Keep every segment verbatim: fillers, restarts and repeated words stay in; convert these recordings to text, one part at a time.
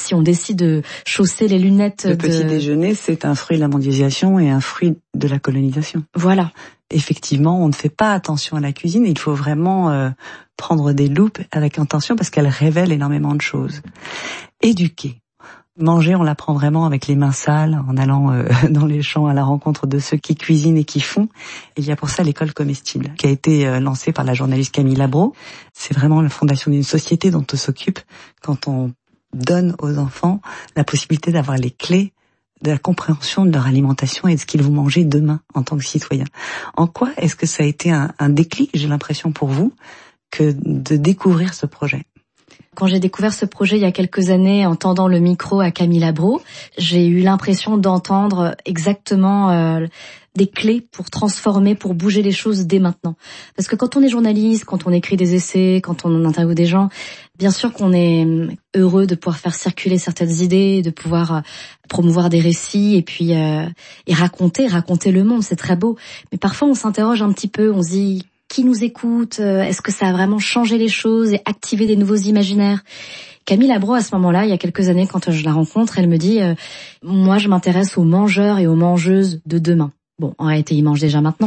si on décide de chausser les lunettes. Le de... petit déjeuner, c'est un fruit de la mondialisation et un fruit de la colonisation. Voilà. Effectivement, on ne fait pas attention à la cuisine. Il faut vraiment euh, prendre des loupes avec attention parce qu'elle révèle énormément de choses. Éduquer. Manger, on l'apprend vraiment avec les mains sales, en allant euh, dans les champs à la rencontre de ceux qui cuisinent et qui font. Et il y a pour ça l'école comestible, qui a été euh, lancée par la journaliste Camille Labro. C'est vraiment la fondation d'une société dont on s'occupe quand on donne aux enfants la possibilité d'avoir les clés de la compréhension de leur alimentation et de ce qu'ils vont manger demain en tant que citoyens. En quoi est-ce que ça a été un, un déclic, j'ai l'impression pour vous, que de découvrir ce projet ? Quand j'ai découvert ce projet il y a quelques années en tendant le micro à Camille Labro, j'ai eu l'impression d'entendre exactement euh, des clés pour transformer, pour bouger les choses dès maintenant. Parce que quand on est journaliste, quand on écrit des essais, quand on interviewe des gens, bien sûr qu'on est heureux de pouvoir faire circuler certaines idées, de pouvoir promouvoir des récits et puis euh, et raconter, raconter le monde, c'est très beau. Mais parfois on s'interroge un petit peu, on se dit qui nous écoute, est-ce que ça a vraiment changé les choses et activé des nouveaux imaginaires ? Camille Labro, à ce moment-là, il y a quelques années, quand je la rencontre, elle me dit euh, « Moi, je m'intéresse aux mangeurs et aux mangeuses de demain ». Bon, en réalité, ils mangent déjà maintenant.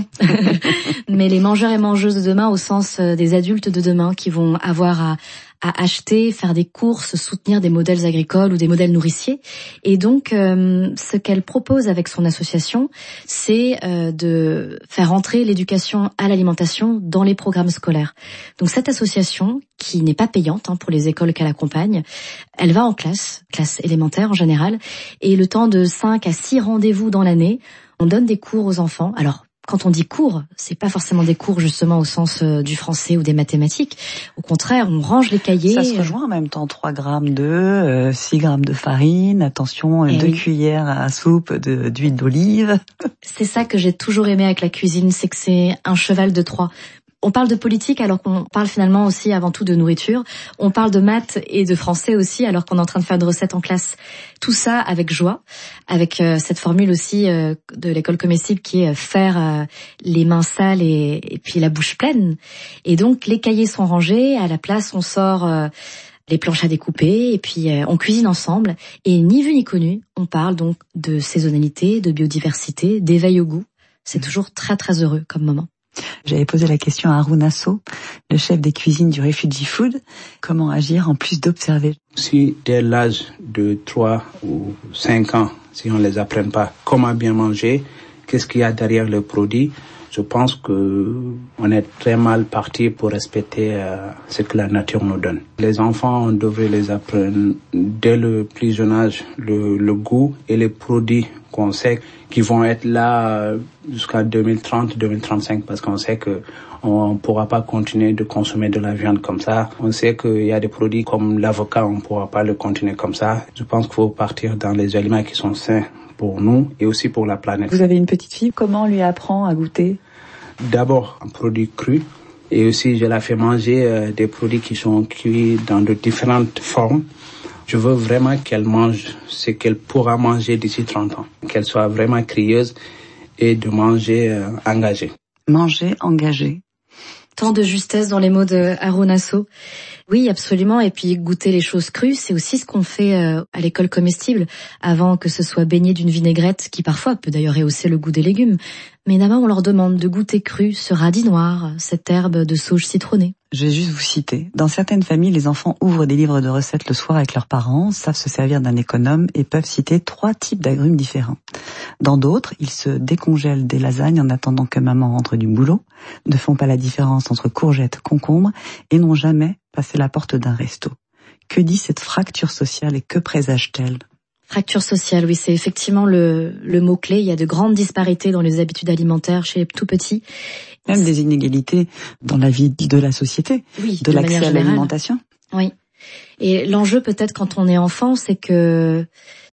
Mais les mangeurs et mangeuses de demain au sens des adultes de demain qui vont avoir à, à acheter, faire des courses, soutenir des modèles agricoles ou des modèles nourriciers. Et donc, euh, ce qu'elle propose avec son association, c'est euh, de faire entrer l'éducation à l'alimentation dans les programmes scolaires. Donc, cette association, qui n'est pas payante hein, pour les écoles qu'elle accompagne, elle va en classe, classe élémentaire en général, et le temps de cinq à six rendez-vous dans l'année, on donne des cours aux enfants. Alors, quand on dit cours, c'est pas forcément des cours justement au sens euh, du français ou des mathématiques. Au contraire, on range les cahiers. Ça se rejoint en même temps. trois grammes d'œufs, euh, six grammes de farine, attention, euh, deux oui. cuillères à soupe de, d'huile d'olive. C'est ça que j'ai toujours aimé avec la cuisine, c'est que c'est un cheval de Troie. On parle de politique alors qu'on parle finalement aussi avant tout de nourriture. On parle de maths et de français aussi alors qu'on est en train de faire des recettes en classe. Tout ça avec joie, avec euh, cette formule aussi euh, de l'école comestible qui est euh, faire euh, les mains sales et, et puis la bouche pleine. Et donc les cahiers sont rangés, à la place on sort euh, les planches à découper et puis euh, on cuisine ensemble. Et ni vu ni connu, on parle donc de saisonnalité, de biodiversité, d'éveil au goût. C'est toujours très très heureux comme moment. J'avais posé la question à Haroun Asso, le chef des cuisines du Refugee Food. Comment agir en plus d'observer ? Si dès l'âge de trois ou cinq ans, si on ne les apprend pas comment bien manger, qu'est-ce qu'il y a derrière le produit, je pense que on est très mal parti pour respecter euh, ce que la nature nous donne. Les enfants, on devrait les apprendre dès le plus jeune âge le, le goût et les produits qu'on sait qui vont être là jusqu'à deux mille trente, deux mille trente-cinq parce qu'on sait que on ne pourra pas continuer de consommer de la viande comme ça. On sait qu'il y a des produits comme l'avocat, on ne pourra pas le continuer comme ça. Je pense qu'il faut partir dans les aliments qui sont sains pour nous et aussi pour la planète. Vous avez une petite fille, comment on lui apprend à goûter ? D'abord un produit cru et aussi je la fais manger euh, des produits qui sont cuits dans de différentes formes. Je veux vraiment qu'elle mange ce qu'elle pourra manger d'ici trente ans, qu'elle soit vraiment curieuse et de manger euh, engagé. Manger engagé. Tant de justesse dans les mots de Haroun Asso. Oui, absolument. Et puis goûter les choses crues, c'est aussi ce qu'on fait euh, à l'école comestible, avant que ce soit baigné d'une vinaigrette qui parfois peut d'ailleurs rehausser le goût des légumes. Mais d'abord, on leur demande de goûter cru ce radis noir, cette herbe de sauge citronnée. Je vais juste vous citer. Dans certaines familles, les enfants ouvrent des livres de recettes le soir avec leurs parents, savent se servir d'un économe et peuvent citer trois types d'agrumes différents. Dans d'autres, ils se décongèlent des lasagnes en attendant que maman rentre du boulot, ne font pas la différence entre courgettes, concombres et n'ont jamais passé la porte d'un resto. Que dit cette fracture sociale et que présage-t-elle ? Fracture sociale, oui, c'est effectivement le, le mot-clé. Il y a de grandes disparités dans les habitudes alimentaires chez les tout-petits. Même des inégalités dans la vie de la société, oui, de, de l'accès à générale. l'alimentation. Oui. Et l'enjeu peut-être quand on est enfant, c'est que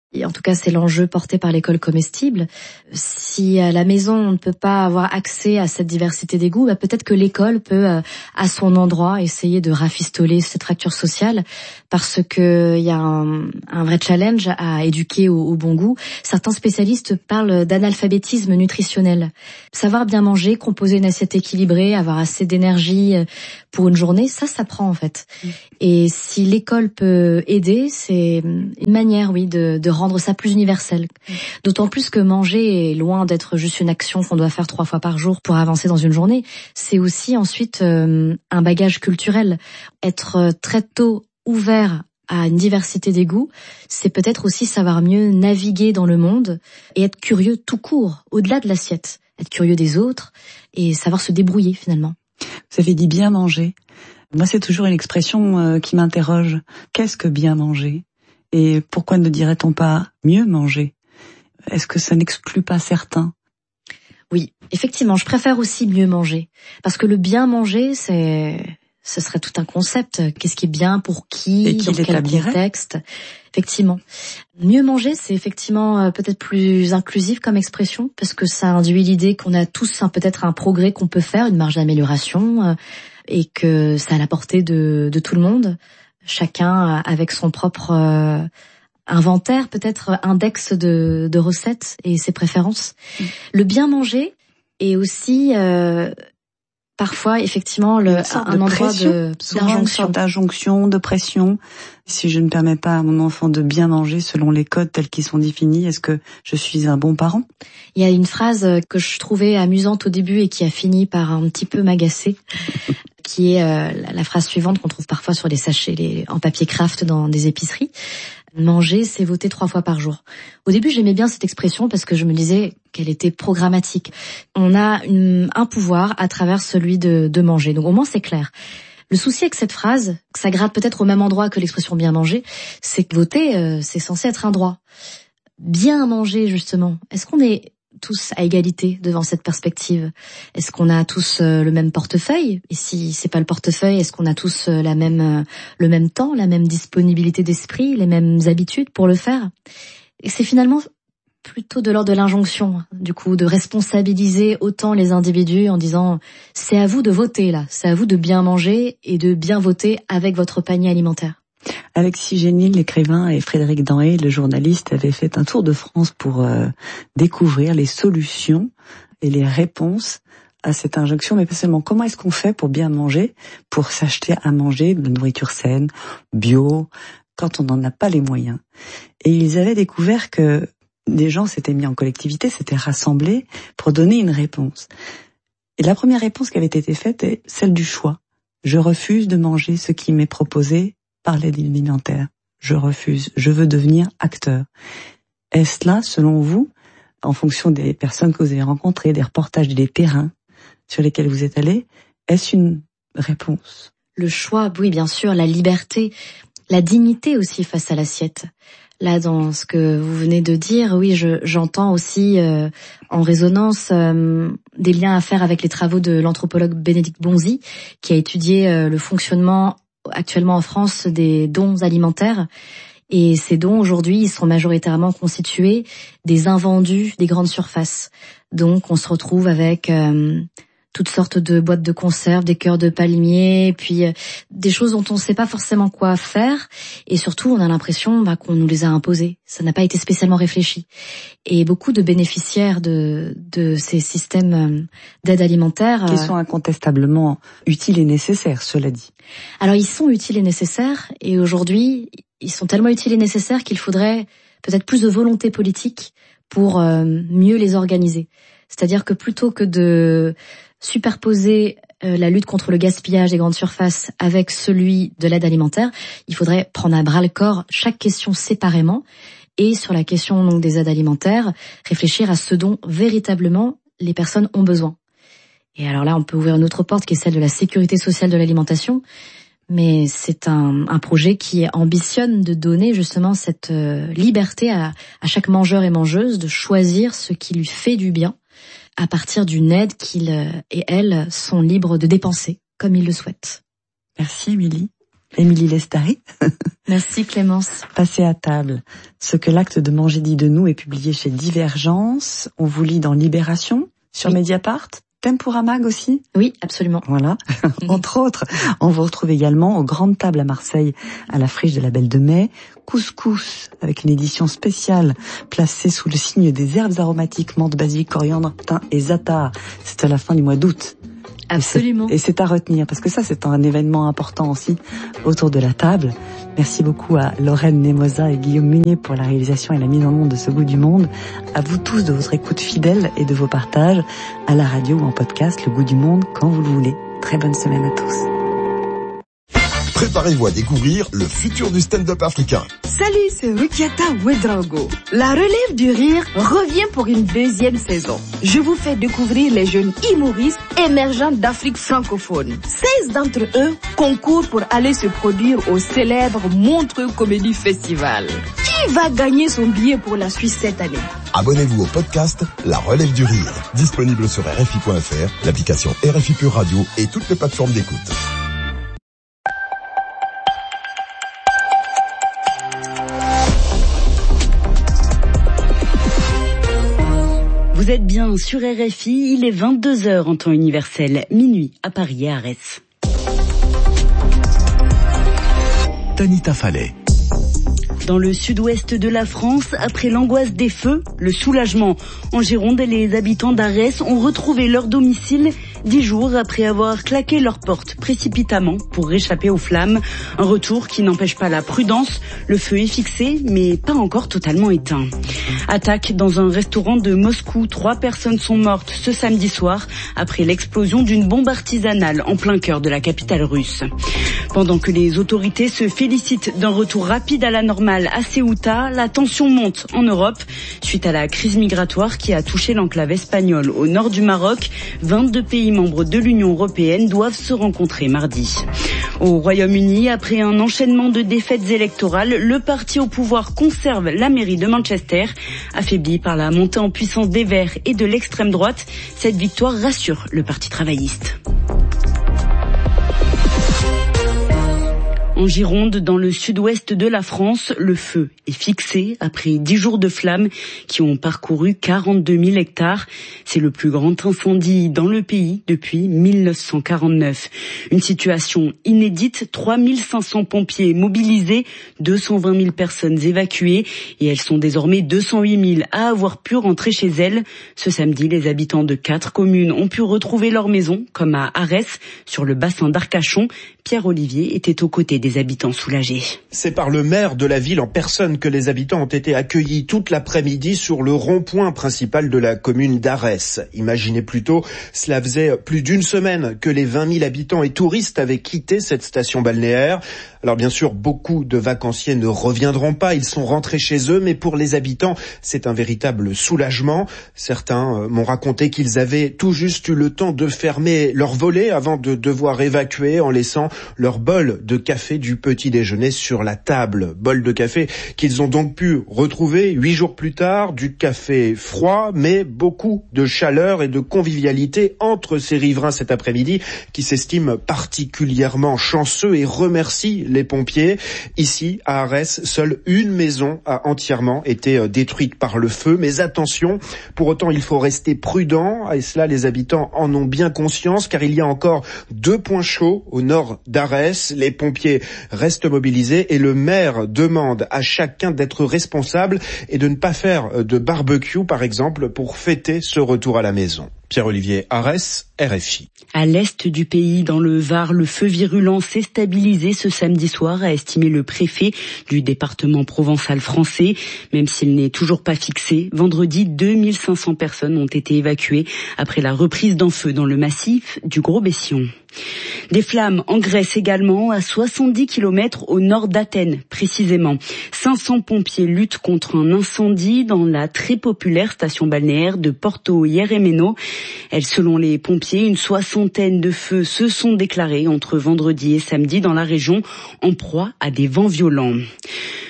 Et en tout cas, c'est l'enjeu porté par l'école comestible. Si à la maison, on ne peut pas avoir accès à cette diversité des goûts, bah peut-être que l'école peut, euh, à son endroit, essayer de rafistoler cette fracture sociale, parce que il y a un, un vrai challenge à éduquer au, au bon goût. Certains spécialistes parlent d'analphabétisme nutritionnel. Savoir bien manger, composer une assiette équilibrée, avoir assez d'énergie pour une journée, ça s'apprend en fait. Mmh. Et si l'école peut aider, c'est une manière, oui, de, de rendre ça plus universel. Mmh. D'autant plus que manger est loin d'être juste une action qu'on doit faire trois fois par jour pour avancer dans une journée. C'est aussi ensuite euh, un bagage culturel. Être très tôt ouvert à une diversité des goûts, c'est peut-être aussi savoir mieux naviguer dans le monde et être curieux tout court, au-delà de l'assiette. Être curieux des autres et savoir se débrouiller finalement. Vous avez dit bien manger. Moi, c'est toujours une expression euh, qui m'interroge. Qu'est-ce que bien manger ? Et pourquoi ne dirait-on pas mieux manger ? Est-ce que ça n'exclut pas certains ? Oui, effectivement, je préfère aussi mieux manger. Parce que le bien manger, c'est... ce serait tout un concept. Qu'est-ce qui est bien pour qui, et qui dans quel contexte ? Effectivement. Mieux manger, c'est effectivement peut-être plus inclusif comme expression, parce que ça induit l'idée qu'on a tous un, peut-être un progrès qu'on peut faire, une marge d'amélioration, et que ça a la portée de, de tout le monde, chacun avec son propre euh, inventaire, peut-être index de, de recettes et ses préférences. Mmh. Le bien manger est aussi... Euh, Parfois, effectivement, le, un endroit de, d'injonction. d'injonction, de pression. Si je ne permets pas à mon enfant de bien manger selon les codes tels qu'ils sont définis, est-ce que je suis un bon parent ? Il y a une phrase que je trouvais amusante au début et qui a fini par un petit peu m'agacer, qui est euh, la phrase suivante qu'on trouve parfois sur les sachets les, en papier craft dans des épiceries. Manger, c'est voter trois fois par jour. Au début, j'aimais bien cette expression parce que je me disais qu'elle était programmatique. On a une, un pouvoir à travers celui de, de manger. Donc au moins, c'est clair. Le souci avec cette phrase, que ça gratte peut-être au même endroit que l'expression bien manger, c'est que voter, euh, c'est censé être un droit. Bien manger, justement. Est-ce qu'on est tous à égalité devant cette perspective ? Est-ce qu'on a tous euh, le même portefeuille ? Et si c'est pas le portefeuille, est-ce qu'on a tous euh, la même euh, le même temps, la même disponibilité d'esprit, les mêmes habitudes pour le faire ? Et c'est finalement plutôt de l'ordre de l'injonction, du coup, de responsabiliser autant les individus en disant « c'est à vous de voter là, c'est à vous de bien manger et de bien voter avec votre panier alimentaire ». Alexis Génil, l'écrivain, et Frédéric Danhé, le journaliste, avaient fait un tour de France pour euh, découvrir les solutions et les réponses à cette injonction, mais pas seulement. Comment est-ce qu'on fait pour bien manger, pour s'acheter à manger de la nourriture saine, bio, quand on n'en a pas les moyens ? Et ils avaient découvert que des gens s'étaient mis en collectivité, s'étaient rassemblés pour donner une réponse. Et la première réponse qui avait été faite est celle du choix. Je refuse de manger ce qui m'est proposé par l'aide alimentaire. Je refuse. Je veux devenir acteur. Est-ce là, selon vous, en fonction des personnes que vous avez rencontrées, des reportages, des terrains sur lesquels vous êtes allés, est-ce une réponse ? Le choix, oui, bien sûr, la liberté, la dignité aussi face à l'assiette. Là, dans ce que vous venez de dire, oui, je, j'entends aussi euh, en résonance euh, des liens à faire avec les travaux de l'anthropologue Bénédicte Bonzi, qui a étudié euh, le fonctionnement actuellement en France des dons alimentaires. Et ces dons, aujourd'hui, ils sont majoritairement constitués des invendus des grandes surfaces. Donc, on se retrouve avec euh, toutes sortes de boîtes de conserve, des cœurs de palmier, puis euh, des choses dont on ne sait pas forcément quoi faire. Et surtout, on a l'impression bah, qu'on nous les a imposées. Ça n'a pas été spécialement réfléchi. Et beaucoup de bénéficiaires de, de ces systèmes d'aide alimentaire... Qui sont incontestablement utiles et nécessaires, cela dit. Alors, ils sont utiles et nécessaires. Et aujourd'hui, ils sont tellement utiles et nécessaires qu'il faudrait peut-être plus de volonté politique pour euh, mieux les organiser. C'est-à-dire que plutôt que de superposer euh, la lutte contre le gaspillage des grandes surfaces avec celui de l'aide alimentaire, il faudrait prendre à bras-le-corps chaque question séparément et sur la question donc des aides alimentaires, réfléchir à ce dont véritablement les personnes ont besoin. Et alors là, on peut ouvrir une autre porte qui est celle de la sécurité sociale de l'alimentation, mais c'est un, un projet qui ambitionne de donner justement cette euh, liberté à, à chaque mangeur et mangeuse de choisir ce qui lui fait du bien à partir d'une aide qu'ils et elles sont libres de dépenser comme ils le souhaitent. Merci Émilie. Émilie Lestari. Merci Clémence. Passez à table. Ce que l'acte de manger dit de nous est publié chez Divergence. On vous lit dans Libération, sur oui. Mediapart. Tempura Mag aussi? Oui, absolument. Voilà. Entre autres, on vous retrouve également aux Grandes Tables à Marseille, à la Friche de la Belle de Mai. Couscous, avec une édition spéciale placée sous le signe des herbes aromatiques, menthe, basilic, coriandre, thym et za'atar. C'est à la fin du mois d'août. Absolument. Et c'est à retenir, parce que ça, c'est un événement important aussi autour de la table. Merci beaucoup à Lorraine Nemosa et Guillaume Munier pour la réalisation et la mise en onde de ce goût du monde. À vous tous de votre écoute fidèle et de vos partages à la radio ou en podcast, le goût du monde, quand vous le voulez. Très bonne semaine à tous. Préparez-vous à découvrir le futur du stand-up africain. Salut, c'est Rukiata Ouedraogo. La relève du rire revient pour une deuxième saison. Je vous fais découvrir les jeunes humoristes émergents d'Afrique francophone. seize d'entre eux concourent pour aller se produire au célèbre Montreux Comedy Festival. Qui va gagner son billet pour la Suisse cette année? Abonnez-vous au podcast La Relève du Rire, disponible sur R F I point F R, l'application R F I Pure Radio et toutes les plateformes d'écoute. Vous êtes bien sur R F I, il est vingt-deux heures en temps universel, minuit à Paris et Arès. Tanita Fallet. Dans le sud-ouest de la France, après l'angoisse des feux, le soulagement. En Gironde, les habitants d'Arès ont retrouvé leur domicile dix jours après avoir claqué leurs portes précipitamment pour échapper aux flammes. Un retour qui n'empêche pas la prudence. Le feu est fixé, mais pas encore totalement éteint. Attaque dans un restaurant de Moscou. Trois personnes sont mortes ce samedi soir après l'explosion d'une bombe artisanale en plein cœur de la capitale russe. Pendant que les autorités se félicitent d'un retour rapide à la normale à Ceuta, la tension monte en Europe suite à la crise migratoire qui a touché l'enclave espagnole au nord du Maroc. vingt-deux pays membres de l'Union européenne doivent se rencontrer mardi. Au Royaume-Uni, après un enchaînement de défaites électorales, le parti au pouvoir conserve la mairie de Manchester. Affaibli par la montée en puissance des Verts et de l'extrême droite, cette victoire rassure le parti travailliste. En Gironde, dans le sud-ouest de la France, le feu est fixé après dix jours de flammes qui ont parcouru quarante-deux mille hectares. C'est le plus grand incendie dans le pays depuis mille neuf cent quarante-neuf. Une situation inédite, trois mille cinq cents pompiers mobilisés, deux cent vingt mille personnes évacuées et elles sont désormais deux cent huit mille à avoir pu rentrer chez elles. Ce samedi, les habitants de quatre communes ont pu retrouver leur maison, comme à Arès, sur le bassin d'Arcachon. Pierre Olivier était aux côtés des habitants soulagés. C'est par le maire de la ville en personne que les habitants ont été accueillis toute l'après-midi sur le rond-point principal de la commune d'Arès. Imaginez plutôt, cela faisait plus d'une semaine que les vingt mille habitants et touristes avaient quitté cette station balnéaire. Alors bien sûr, beaucoup de vacanciers ne reviendront pas, ils sont rentrés chez eux, mais pour les habitants, c'est un véritable soulagement. Certains m'ont raconté qu'ils avaient tout juste eu le temps de fermer leur volet avant de devoir évacuer en laissant leur bol de café du petit déjeuner sur la table. Bol de café qu'ils ont donc pu retrouver huit jours plus tard, du café froid, mais beaucoup de chaleur et de convivialité entre ces riverains cet après-midi qui s'estiment particulièrement chanceux et remercient les pompiers. Ici, à Arès, seule une maison a entièrement été détruite par le feu. Mais attention, pour autant, il faut rester prudent. Et cela, les habitants en ont bien conscience, car il y a encore deux points chauds au nord d'Arès. Les pompiers restent mobilisés et le maire demande à chacun d'être responsable et de ne pas faire de barbecue, par exemple, pour fêter ce retour à la maison. Pierre-Olivier Arès, R F I. À l'est du pays, dans le Var, le feu virulent s'est stabilisé ce samedi soir, a estimé le préfet du département provençal français. Même s'il n'est toujours pas fixé, vendredi, deux mille cinq cents personnes ont été évacuées après la reprise d'un feu dans le massif du Gros-Bession. Des flammes en Grèce également, à soixante-dix kilomètres au nord d'Athènes, précisément. cinq cents pompiers luttent contre un incendie dans la très populaire station balnéaire de Porto Ieremeno. Elle, selon les pompiers, une soixantaine de feux se sont déclarés entre vendredi et samedi dans la région, en proie à des vents violents.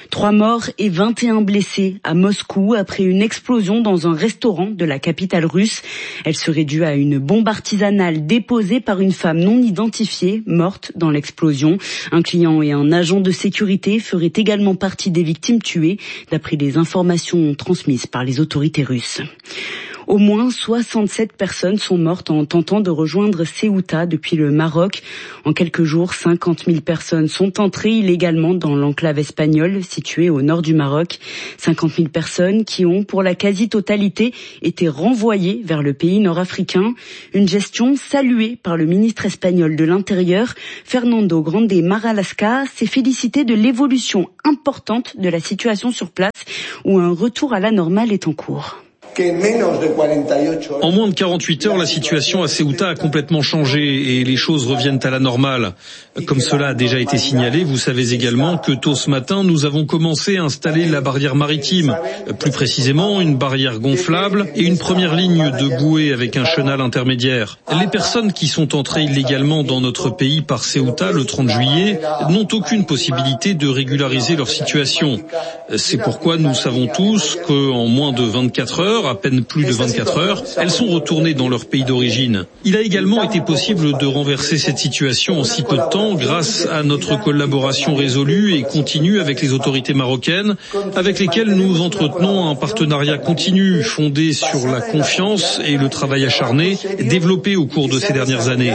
Trois morts et vingt et un blessés à Moscou après une explosion dans un restaurant de la capitale russe. Elle serait due à une bombe artisanale déposée par une femme non identifiée, morte dans l'explosion. Un client et un agent de sécurité feraient également partie des victimes tuées, d'après les informations transmises par les autorités russes. Au moins soixante-sept personnes sont mortes en tentant de rejoindre Ceuta depuis le Maroc. En quelques jours, cinquante mille personnes sont entrées illégalement dans l'enclave espagnole située au nord du Maroc. cinquante mille personnes qui ont, pour la quasi-totalité, été renvoyées vers le pays nord-africain. Une gestion saluée par le ministre espagnol de l'Intérieur, Fernando Grande Marlaska, s'est félicité de l'évolution importante de la situation sur place où un retour à la normale est en cours. En moins de quarante-huit heures, la situation à Ceuta a complètement changé et les choses reviennent à la normale. Comme cela a déjà été signalé, vous savez également que tôt ce matin, nous avons commencé à installer la barrière maritime. Plus précisément, une barrière gonflable et une première ligne de bouée avec un chenal intermédiaire. Les personnes qui sont entrées illégalement dans notre pays par Ceuta le trente juillet n'ont aucune possibilité de régulariser leur situation. C'est pourquoi nous savons tous qu'en moins de vingt-quatre heures, à peine plus de vingt-quatre heures, elles sont retournées dans leur pays d'origine. Il a également été possible de renverser cette situation en si peu de temps grâce à notre collaboration résolue et continue avec les autorités marocaines, avec lesquelles nous entretenons un partenariat continu fondé sur la confiance et le travail acharné développé au cours de ces dernières années.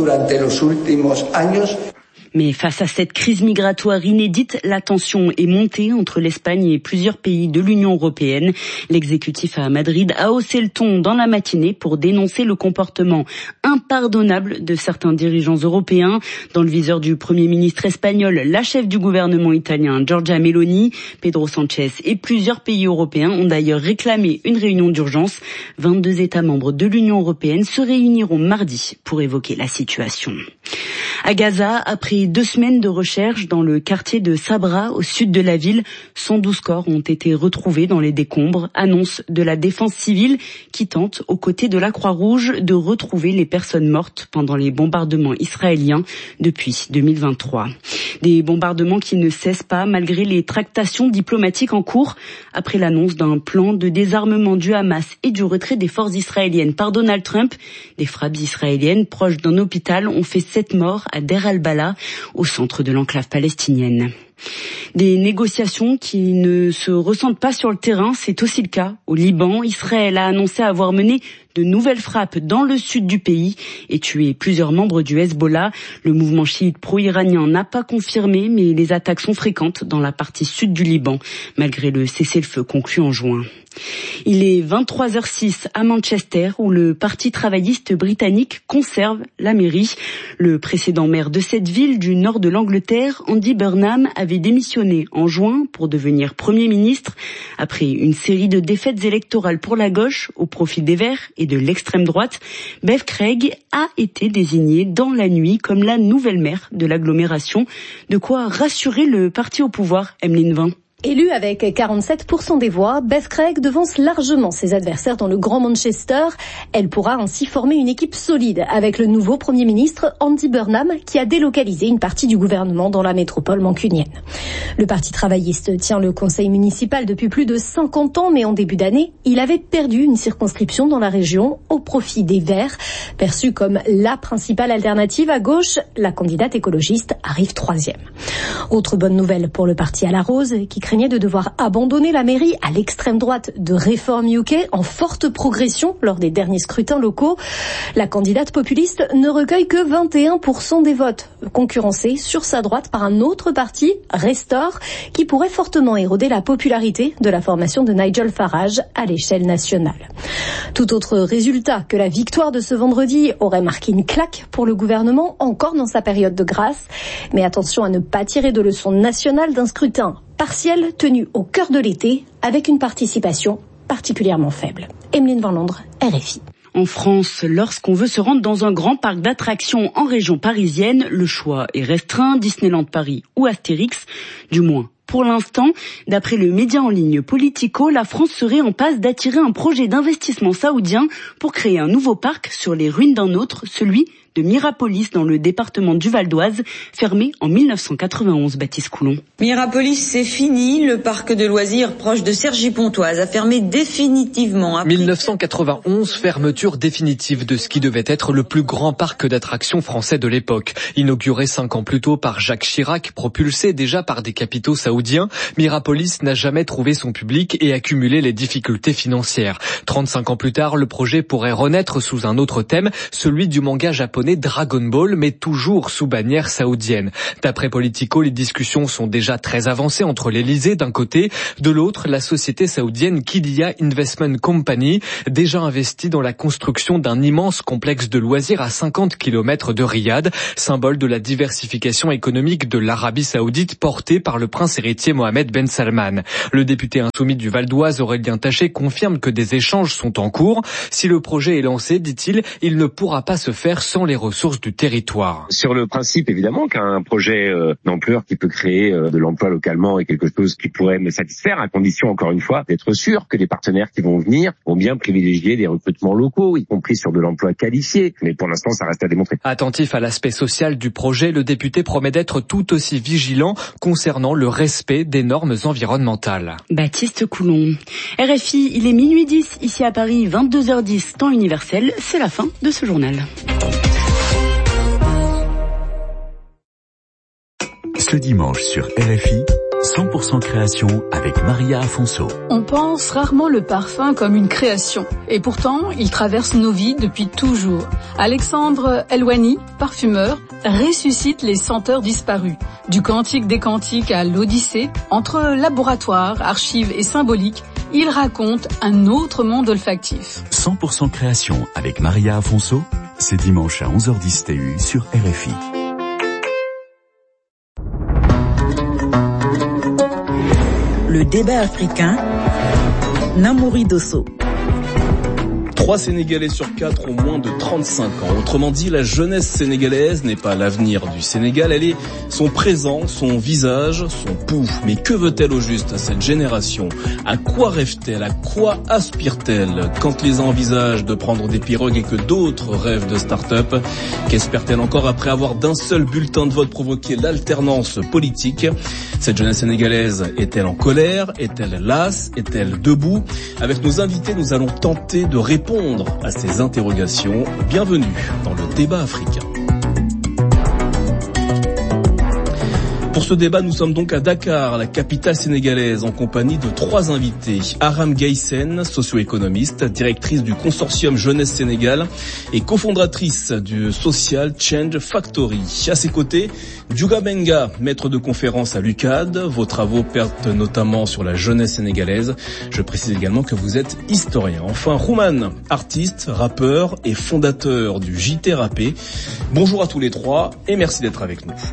Mais face à cette crise migratoire inédite, la tension est montée entre l'Espagne et plusieurs pays de l'Union européenne. L'exécutif à Madrid a haussé le ton dans la matinée pour dénoncer le comportement impardonnable de certains dirigeants européens. Dans le viseur du Premier ministre espagnol, la chef du gouvernement italien Giorgia Meloni, Pedro Sánchez et plusieurs pays européens ont d'ailleurs réclamé une réunion d'urgence. vingt-deux États membres de l'Union européenne se réuniront mardi pour évoquer la situation. À Gaza, après deux semaines de recherche dans le quartier de Sabra, au sud de la ville, cent douze corps ont été retrouvés dans les décombres, annonce de la défense civile qui tente, aux côtés de la Croix-Rouge, de retrouver les personnes mortes pendant les bombardements israéliens depuis deux mille vingt-trois. Des bombardements qui ne cessent pas malgré les tractations diplomatiques en cours, après l'annonce d'un plan de désarmement du Hamas et du retrait des forces israéliennes par Donald Trump. Des frappes israéliennes proches d'un hôpital ont fait sept morts à Deir al-Balah, au centre de l'enclave palestinienne. Des négociations qui ne se ressentent pas sur le terrain, c'est aussi le cas au Liban. Israël a annoncé avoir mené de nouvelles frappes dans le sud du pays et tué plusieurs membres du Hezbollah. Le mouvement chiite pro-iranien n'a pas confirmé, mais les attaques sont fréquentes dans la partie sud du Liban, malgré le cessez-le-feu conclu en juin. Il est vingt-trois heures six à Manchester, où le Parti travailliste britannique conserve la mairie. Le précédent maire de cette ville du nord de l'Angleterre, Andy Burnham, avait démissionné en juin pour devenir Premier ministre. Après une série de défaites électorales pour la gauche au profit des Verts et de l'extrême droite, Bev Craig a été désignée dans la nuit comme la nouvelle maire de l'agglomération. De quoi rassurer le parti au pouvoir, Emeline Vin. Élue avec quarante-sept pour cent des voix, Bev Craig devance largement ses adversaires dans le Grand Manchester. Elle pourra ainsi former une équipe solide avec le nouveau Premier ministre Andy Burnham qui a délocalisé une partie du gouvernement dans la métropole mancunienne. Le Parti travailliste tient le conseil municipal depuis plus de cinquante ans, mais en début d'année, il avait perdu une circonscription dans la région au profit des Verts. Perçue comme la principale alternative à gauche, la candidate écologiste arrive troisième. Autre bonne nouvelle pour le parti à la rose qui craignait de devoir abandonner la mairie à l'extrême droite de Reform U K en forte progression lors des derniers scrutins locaux. La candidate populiste ne recueille que vingt et un pour cent des votes, concurrencée sur sa droite par un autre parti, Restore, qui pourrait fortement éroder la popularité de la formation de Nigel Farage à l'échelle nationale. Tout autre résultat que la victoire de ce vendredi aurait marqué une claque pour le gouvernement, encore dans sa période de grâce. Mais attention à ne pas tirer de leçons nationales d'un scrutin partiel tenu au cœur de l'été avec une participation particulièrement faible. Emeline Van Londres, R F I. En France, lorsqu'on veut se rendre dans un grand parc d'attractions en région parisienne, le choix est restreint, Disneyland Paris ou Astérix, du moins. Pour l'instant, d'après le média en ligne Politico, la France serait en passe d'attirer un projet d'investissement saoudien pour créer un nouveau parc sur les ruines d'un autre, celui de Mirapolis dans le département du Val d'Oise, fermé en mille neuf cent quatre-vingt-onze. Baptiste Coulon. Mirapolis, c'est fini. Le parc de loisirs proche de Cergy-Pontoise a fermé définitivement. Après... mille neuf cent quatre-vingt-onze, fermeture définitive de ce qui devait être le plus grand parc d'attractions français de l'époque. Inauguré cinq ans plus tôt par Jacques Chirac, propulsé déjà par des capitaux saoudiens, Mirapolis n'a jamais trouvé son public et accumulé les difficultés financières. trente-cinq ans plus tard, le projet pourrait renaître sous un autre thème, celui du manga japonais Dragon Ball, mais toujours sous bannière saoudienne. D'après Politico, les discussions sont déjà très avancées entre l'Elysée d'un côté, de l'autre, la société saoudienne Qiddiya Investment Company, déjà investie dans la construction d'un immense complexe de loisirs à cinquante kilomètres de Riyad, symbole de la diversification économique de l'Arabie saoudite portée par le prince héritier Mohamed Ben Salman. Le député insoumis du Val d'Oise, Aurélien Taché, confirme que des échanges sont en cours. Si le projet est lancé, dit-il, il ne pourra pas se faire sans les ressources du territoire. Sur le principe, évidemment, qu'un projet euh, d'ampleur qui peut créer euh, de l'emploi localement est quelque chose qui pourrait me satisfaire, à condition, encore une fois, d'être sûr que les partenaires qui vont venir vont bien privilégier des recrutements locaux, y compris sur de l'emploi qualifié. Mais pour l'instant, ça reste à démontrer. Attentif à l'aspect social du projet, le député promet d'être tout aussi vigilant concernant le respect des normes environnementales. Baptiste Coulon. R F I, il est minuit dix, ici à Paris, vingt-deux heures dix, temps universel. C'est la fin de ce journal. Ce dimanche sur R F I, cent pour cent création avec Maria Afonso. On pense rarement le parfum comme une création. Et pourtant, il traverse nos vies depuis toujours. Alexandre Elwani, parfumeur, ressuscite les senteurs disparues. Du Cantique des Cantiques à l'Odyssée, entre laboratoire, archives et symbolique, il raconte un autre monde olfactif. cent pour cent création avec Maria Afonso, c'est dimanche à onze heures dix T U sur R F I. Le débat africain, Namouri Dosso. Trois Sénégalais sur quatre ont moins de trente-cinq ans. Autrement dit, la jeunesse sénégalaise n'est pas l'avenir du Sénégal, elle est son présent, son visage, son pouls. Mais que veut-elle au juste, cette génération? À quoi rêve-t-elle? À quoi aspire-t-elle? Quand les uns envisagent de prendre des pirogues et que d'autres rêvent de start-up, qu'espère-t-elle encore après avoir d'un seul bulletin de vote provoqué l'alternance politique? Cette jeunesse sénégalaise est-elle en colère? Est-elle lasse? Est-elle debout? Avec nos invités, nous allons tenter de répondre à ces interrogations. Bienvenue dans le débat africain. Pour ce débat, nous sommes donc à Dakar, la capitale sénégalaise, en compagnie de trois invités. Aram Gaysen, socio-économiste, directrice du consortium Jeunesse Sénégal et cofondatrice du Social Change Factory. À ses côtés, Djouga Benga, maître de conférence à l'U C A D. Vos travaux portent notamment sur la jeunesse sénégalaise. Je précise également que vous êtes historien. Enfin, Rouman, artiste, rappeur et fondateur du J T Rappé. Bonjour à tous les trois et merci d'être avec nous.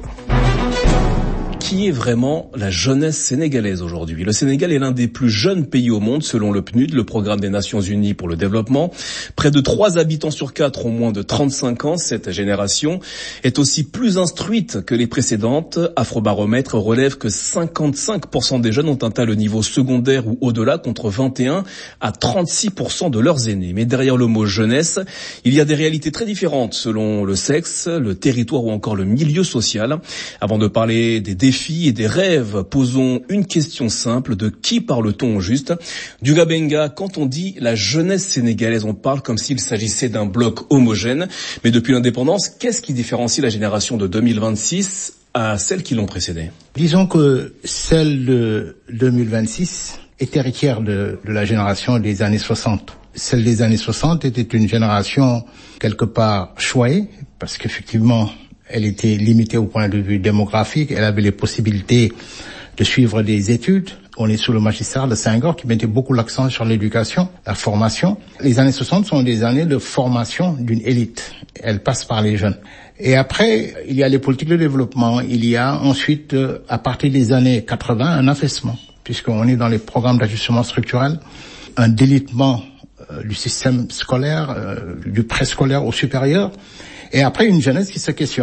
Qui est vraiment la jeunesse sénégalaise aujourd'hui? Le Sénégal est l'un des plus jeunes pays au monde selon le P N U D, le Programme des Nations Unies pour le développement. Près de trois habitants sur quatre ont moins de trente-cinq ans. Cette génération est aussi plus instruite que les précédentes. Afrobaromètre relève que cinquante-cinq pour cent des jeunes ont atteint le niveau secondaire ou au-delà, contre vingt et un à trente-six pour cent de leurs aînés. Mais derrière le mot jeunesse, il y a des réalités très différentes selon le sexe, le territoire ou encore le milieu social. Avant de parler des défis et des rêves, posons une question simple: de qui parle-t-on au juste? Djouga Benga, quand on dit la jeunesse sénégalaise, on parle comme s'il s'agissait d'un bloc homogène. Mais depuis l'indépendance, qu'est-ce qui différencie la génération de deux mille vingt-six à celle qui l'ont précédée? Disons que celle de deux mille vingt-six est héritière de, de la génération des années soixante. Celle des années soixante était une génération quelque part choyée, parce qu'effectivement, elle était limitée au point de vue démographique. Elle avait les possibilités de suivre des études. On est sous le magistère de Senghor qui mettait beaucoup l'accent sur l'éducation, la formation. Les années soixante sont des années de formation d'une élite. Elle passe par les jeunes. Et après, il y a les politiques de développement. Il y a ensuite, à partir des années quatre-vingts, un affaissement, puisqu'on est dans les programmes d'ajustement structurel, un délitement euh, du système scolaire, euh, du préscolaire au supérieur. Et après, une jeunesse qui se questionne,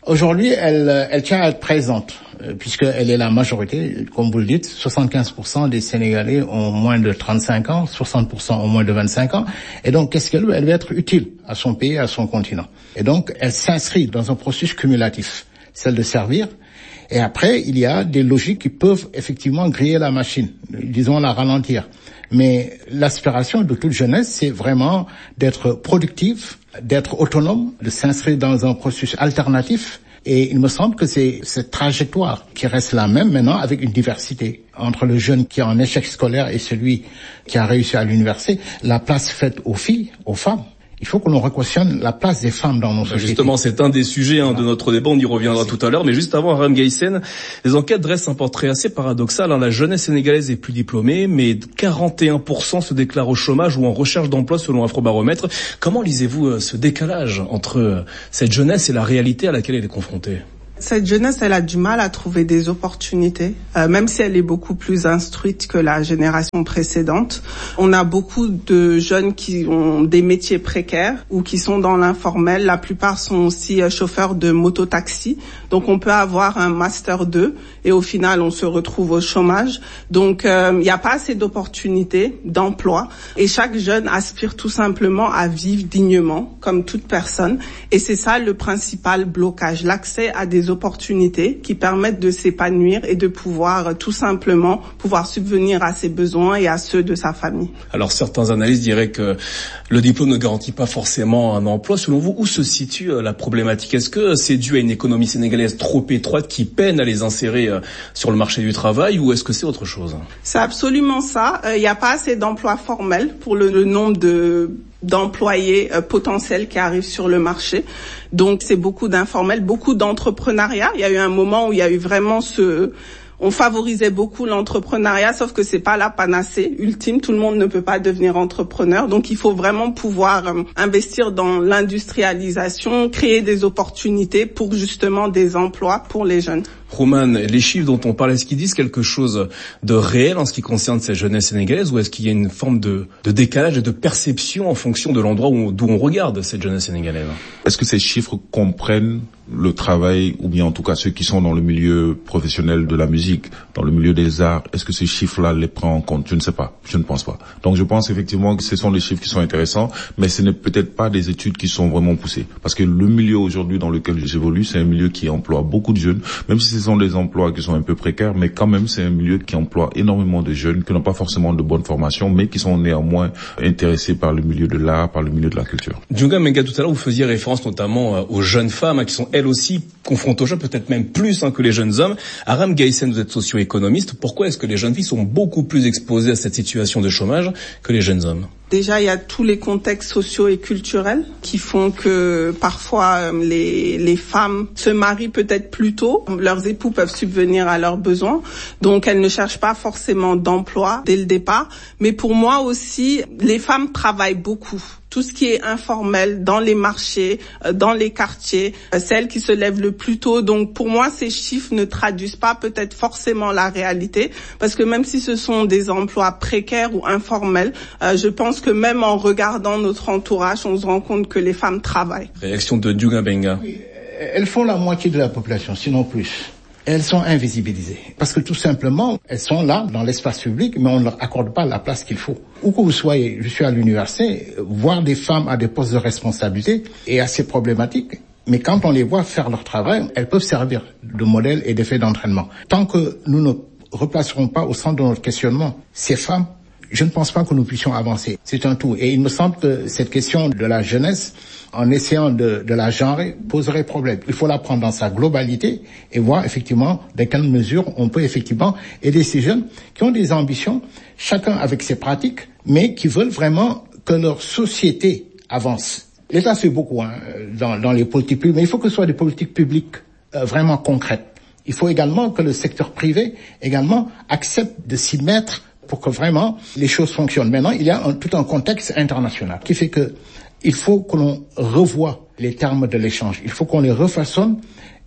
Aujourd'hui, elle, elle tient à être présente, puisqu'elle est la majorité, comme vous le dites, soixante-quinze pour cent des Sénégalais ont moins de trente-cinq ans, soixante pour cent ont moins de vingt-cinq ans, et donc qu'est-ce qu'elle veut? Elle veut être utile à son pays, à son continent. Et donc, elle s'inscrit dans un processus cumulatif, celle de servir, et après, il y a des logiques qui peuvent effectivement griller la machine, disons la ralentir. Mais l'aspiration de toute jeunesse, c'est vraiment d'être productive, d'être autonome, de s'inscrire dans un processus alternatif. Et il me semble que c'est cette trajectoire qui reste la même maintenant avec une diversité entre le jeune qui est en échec scolaire et celui qui a réussi à l'université. La place faite aux filles, aux femmes. Il faut que l'on requestionne la place des femmes dans nos sociétés. Justement, c'est un des sujets hein, de notre débat, on y reviendra Merci. tout à l'heure. Mais juste avant, Aram Gaysen, les enquêtes dressent un portrait assez paradoxal. Hein. La jeunesse sénégalaise est plus diplômée, mais quarante et un pour cent se déclarent au chômage ou en recherche d'emploi selon Afrobaromètre. Comment lisez-vous euh, ce décalage entre euh, cette jeunesse et la réalité à laquelle elle est confrontée ? Cette jeunesse, elle a du mal à trouver des opportunités, euh, même si elle est beaucoup plus instruite que la génération précédente. On a beaucoup de jeunes qui ont des métiers précaires ou qui sont dans l'informel. La plupart sont aussi euh, chauffeurs de moto-taxi. Donc on peut avoir un master deux et au final on se retrouve au chômage. Donc il euh, n'y a pas assez d'opportunités d'emploi et chaque jeune aspire tout simplement à vivre dignement comme toute personne. Et c'est ça le principal blocage, l'accès à des opportunités qui permettent de s'épanouir et de pouvoir euh, tout simplement pouvoir subvenir à ses besoins et à ceux de sa famille. Alors certains analystes diraient que le diplôme ne garantit pas forcément un emploi. Selon vous, où se situe euh, la problématique ? Est-ce que c'est dû à une économie sénégalaise trop étroite qui peine à les insérer euh, sur le marché du travail ou est-ce que c'est autre chose ? C'est absolument ça. Il euh, n'y a pas assez d'emplois formels pour le, le nombre de d'employés euh, potentiels qui arrivent sur le marché. Donc c'est beaucoup d'informels, beaucoup d'entrepreneuriat. Il y a eu un moment où il y a eu vraiment ce... On favorisait beaucoup l'entrepreneuriat, sauf que c'est pas la panacée ultime. Tout le monde ne peut pas devenir entrepreneur. Donc il faut vraiment pouvoir euh, investir dans l'industrialisation, créer des opportunités pour justement des emplois pour les jeunes. Roman, les chiffres dont on parle, est-ce qu'ils disent quelque chose de réel en ce qui concerne cette jeunesse sénégalaise ou est-ce qu'il y a une forme de, de décalage et de perception en fonction de l'endroit où, d'où on regarde cette jeunesse sénégalaise ? Est-ce que ces chiffres comprennent le travail ou bien en tout cas ceux qui sont dans le milieu professionnel de la musique, dans le milieu des arts, est-ce que ces chiffres-là les prennent en compte ? Je ne sais pas, je ne pense pas. Donc je pense effectivement que ce sont des chiffres qui sont intéressants, mais ce n'est peut-être pas des études qui sont vraiment poussées. Parce que le milieu aujourd'hui dans lequel j'évolue, c'est un milieu qui emploie beaucoup de jeunes, même si ce sont des emplois qui sont un peu précaires, mais quand même c'est un milieu qui emploie énormément de jeunes qui n'ont pas forcément de bonne formation, mais qui sont néanmoins intéressés par le milieu de l'art, par le milieu de la culture. Djunga Menga, tout à l'heure vous faisiez référence notamment aux jeunes femmes hein, qui sont elles aussi confrontées aux jeunes, peut-être même plus hein, que les jeunes hommes. Aram Gaysen, vous êtes socio-économiste. Pourquoi est-ce que les jeunes filles sont beaucoup plus exposées à cette situation de chômage que les jeunes hommes ? Déjà, il y a tous les contextes sociaux et culturels qui font que parfois les, les femmes se marient peut-être plus tôt. Leurs époux peuvent subvenir à leurs besoins. Donc, elles ne cherchent pas forcément d'emploi dès le départ. Mais pour moi aussi, les femmes travaillent beaucoup. Tout ce qui est informel dans les marchés, dans les quartiers, celles qui se lèvent le plus tôt. Donc pour moi, ces chiffres ne traduisent pas peut-être forcément la réalité, parce que même si ce sont des emplois précaires ou informels, euh, je pense que même en regardant notre entourage, on se rend compte que les femmes travaillent. Réaction de Djunga Benga. Oui, elles font la moitié de la population, sinon plus. Elles sont invisibilisées. Parce que tout simplement, elles sont là, dans l'espace public, mais on ne leur accorde pas la place qu'il faut. Où que vous soyez, je suis à l'université, voir des femmes à des postes de responsabilité est assez problématique. Mais quand on les voit faire leur travail, elles peuvent servir de modèle et d'effet d'entraînement. Tant que nous ne replacerons pas au centre de notre questionnement ces femmes, je ne pense pas que nous puissions avancer. C'est un tout. Et il me semble que cette question de la jeunesse, en essayant de, de la genrer, poserait problème. Il faut la prendre dans sa globalité et voir effectivement dans quelle mesure on peut effectivement aider ces jeunes qui ont des ambitions, chacun avec ses pratiques, mais qui veulent vraiment que leur société avance. L'État fait beaucoup hein, dans, dans les politiques publiques, mais il faut que ce soit des politiques publiques euh, vraiment concrètes. Il faut également que le secteur privé également accepte de s'y mettre pour que vraiment les choses fonctionnent. Maintenant, il y a un, tout un contexte international qui fait que il faut que l'on revoie les termes de l'échange. Il faut qu'on les refaçonne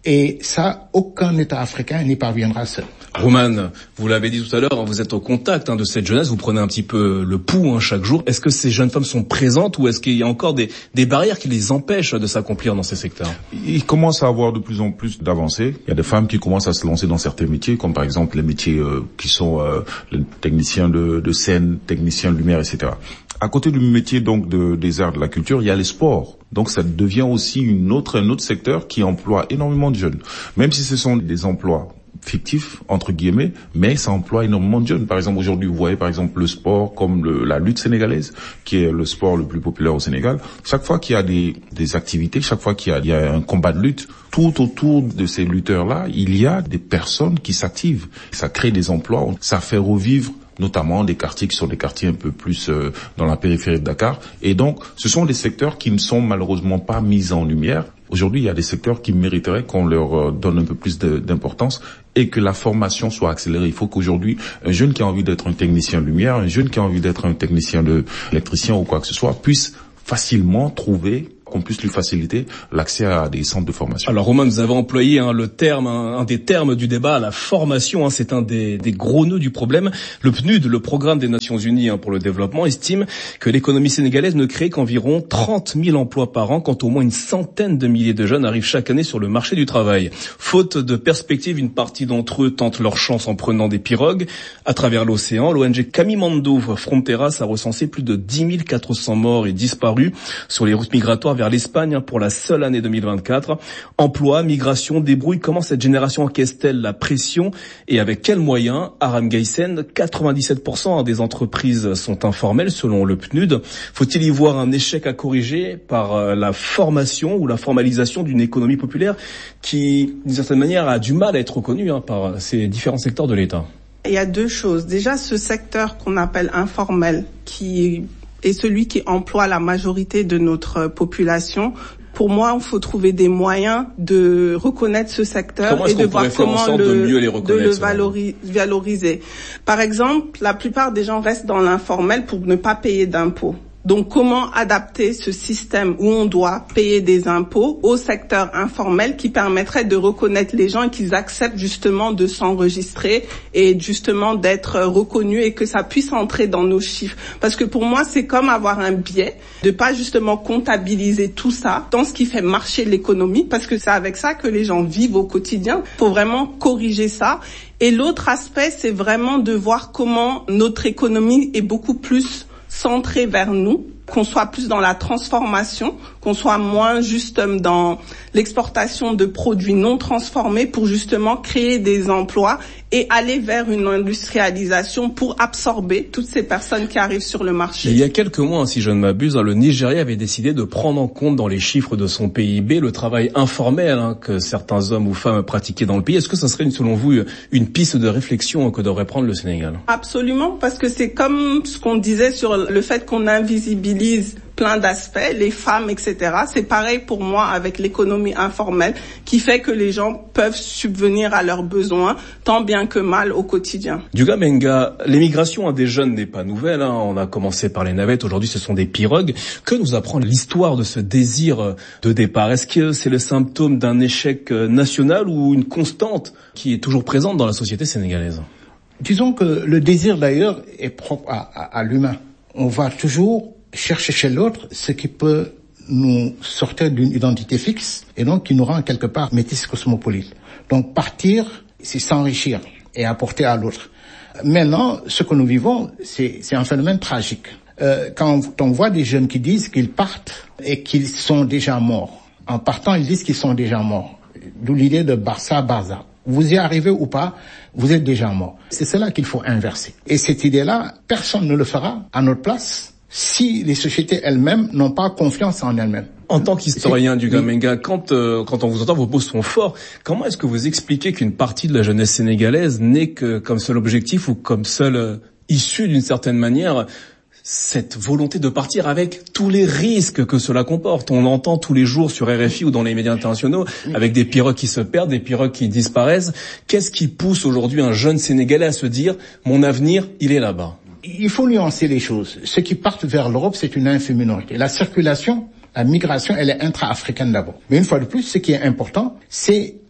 Et ça, aucun État africain n'y parviendra seul. Roman, vous l'avez dit tout à l'heure, vous êtes au contact hein, de cette jeunesse, vous prenez un petit peu le pouls hein, chaque jour. Est-ce que ces jeunes femmes sont présentes ou est-ce qu'il y a encore des, des barrières qui les empêchent de s'accomplir dans ces secteurs? Il commence à avoir de plus en plus d'avancées. Il y a des femmes qui commencent à se lancer dans certains métiers, comme par exemple les métiers euh, qui sont euh, les techniciens de, de scène, techniciens de lumière, et cetera. À côté du métier donc de, des arts de la culture, il y a les sports. Donc ça devient aussi une autre, un autre secteur qui emploie énormément de jeunes. Même si ce sont des emplois fictifs, entre guillemets, mais ça emploie énormément de jeunes. Par exemple, aujourd'hui, vous voyez par exemple le sport comme le, la lutte sénégalaise, qui est le sport le plus populaire au Sénégal. Chaque fois qu'il y a des, des activités, chaque fois qu'il y a, il y a un combat de lutte, tout autour de ces lutteurs-là, il y a des personnes qui s'activent. Ça crée des emplois, ça fait revivre notamment des quartiers qui sont des quartiers un peu plus euh, dans la périphérie de Dakar. Et donc, ce sont des secteurs qui ne sont malheureusement pas mis en lumière. Aujourd'hui, il y a des secteurs qui mériteraient qu'on leur euh, donne un peu plus de, d'importance et que la formation soit accélérée. Il faut qu'aujourd'hui, un jeune qui a envie d'être un technicien de lumière, un jeune qui a envie d'être un technicien de électricien ou quoi que ce soit, puisse facilement trouver, qu'on puisse lui faciliter l'accès à des centres de formation. Alors Romain, vous avez employé hein, le terme, un, un des termes du débat, la formation, hein, c'est un des, des gros nœuds du problème. Le P N U D, le Programme des Nations Unies hein, pour le développement, estime que l'économie sénégalaise ne crée qu'environ trente mille emplois par an, quand au moins une centaine de milliers de jeunes arrivent chaque année sur le marché du travail. Faute de perspective, une partie d'entre eux tentent leur chance en prenant des pirogues à travers l'océan. L'O N G Caminando Fronteras a recensé plus de dix mille quatre cents morts et disparus sur les routes migratoires vers l'Espagne pour la seule année deux mille vingt-quatre. Emploi, migration, débrouille, comment cette génération encaisse-t-elle la pression et avec quels moyens? Aram Gaysen, quatre-vingt-dix-sept pour cent des entreprises sont informelles selon le P N U D. Faut-il y voir un échec à corriger par la formation ou la formalisation d'une économie populaire qui, d'une certaine manière, a du mal à être reconnue hein, par ces différents secteurs de l'État? Il y a deux choses. Déjà, ce secteur qu'on appelle informel, qui est celui qui emploie la majorité de notre population. Pour moi, il faut trouver des moyens de reconnaître ce secteur et de voir comment le, de mieux les reconnaître, de le valori- valoriser. Par exemple, la plupart des gens restent dans l'informel pour ne pas payer d'impôts. Donc, comment adapter ce système où on doit payer des impôts au secteur informel qui permettrait de reconnaître les gens et qu'ils acceptent justement de s'enregistrer et justement d'être reconnus et que ça puisse entrer dans nos chiffres. Parce que pour moi, c'est comme avoir un biais de pas justement comptabiliser tout ça dans ce qui fait marcher l'économie parce que c'est avec ça que les gens vivent au quotidien. Il faut vraiment corriger ça. Et l'autre aspect, c'est vraiment de voir comment notre économie est beaucoup plus centré vers nous, qu'on soit plus dans la transformation, qu'on soit moins juste dans l'exportation de produits non transformés pour justement créer des emplois et aller vers une industrialisation pour absorber toutes ces personnes qui arrivent sur le marché. Il y a quelques mois, si je ne m'abuse, le Nigeria avait décidé de prendre en compte dans les chiffres de son P I B le travail informel hein, que certains hommes ou femmes pratiquaient dans le pays. Est-ce que ça serait, selon vous, une piste de réflexion que devrait prendre le Sénégal? Absolument, parce que c'est comme ce qu'on disait sur le fait qu'on invisibilise plein d'aspects, les femmes, et cetera. C'est pareil pour moi avec l'économie informelle qui fait que les gens peuvent subvenir à leurs besoins tant bien que mal au quotidien. Duga Menga, l'émigration des jeunes n'est pas nouvelle. Hein. On a commencé par les navettes, aujourd'hui ce sont des pirogues. Que nous apprend l'histoire de ce désir de départ? Est-ce que c'est le symptôme d'un échec national ou une constante qui est toujours présente dans la société sénégalaise? Disons que le désir d'ailleurs est propre à, à, à l'humain. On va toujours chercher chez l'autre ce qui peut nous sortir d'une identité fixe et donc qui nous rend quelque part métis cosmopolite. Donc partir, c'est s'enrichir et apporter à l'autre. Maintenant, ce que nous vivons, c'est, c'est un phénomène tragique. Euh, quand on voit des jeunes qui disent qu'ils partent et qu'ils sont déjà morts, en partant, ils disent qu'ils sont déjà morts. D'où l'idée de Barça, Barça. Vous y arrivez ou pas, vous êtes déjà mort. C'est cela qu'il faut inverser. Et cette idée-là, personne ne le fera à notre place si les sociétés elles-mêmes n'ont pas confiance en elles-mêmes. En tant qu'historien du Gamenga, quand euh, quand on vous entend, vos mots sont forts. Comment est-ce que vous expliquez qu'une partie de la jeunesse sénégalaise n'ait que comme seul objectif ou comme seule euh, issue d'une certaine manière cette volonté de partir avec tous les risques que cela comporte? On entend tous les jours sur R F I ou dans les médias internationaux avec des pirogues qui se perdent, des pirogues qui disparaissent. Qu'est-ce qui pousse aujourd'hui un jeune Sénégalais à se dire « mon avenir, il est là-bas » ? Il faut nuancer les choses. Ceux qui partent vers l'Europe, c'est une infime minorité. La circulation, la migration, elle est intra-africaine d'abord. Mais une fois de plus, ce qui est important, c'est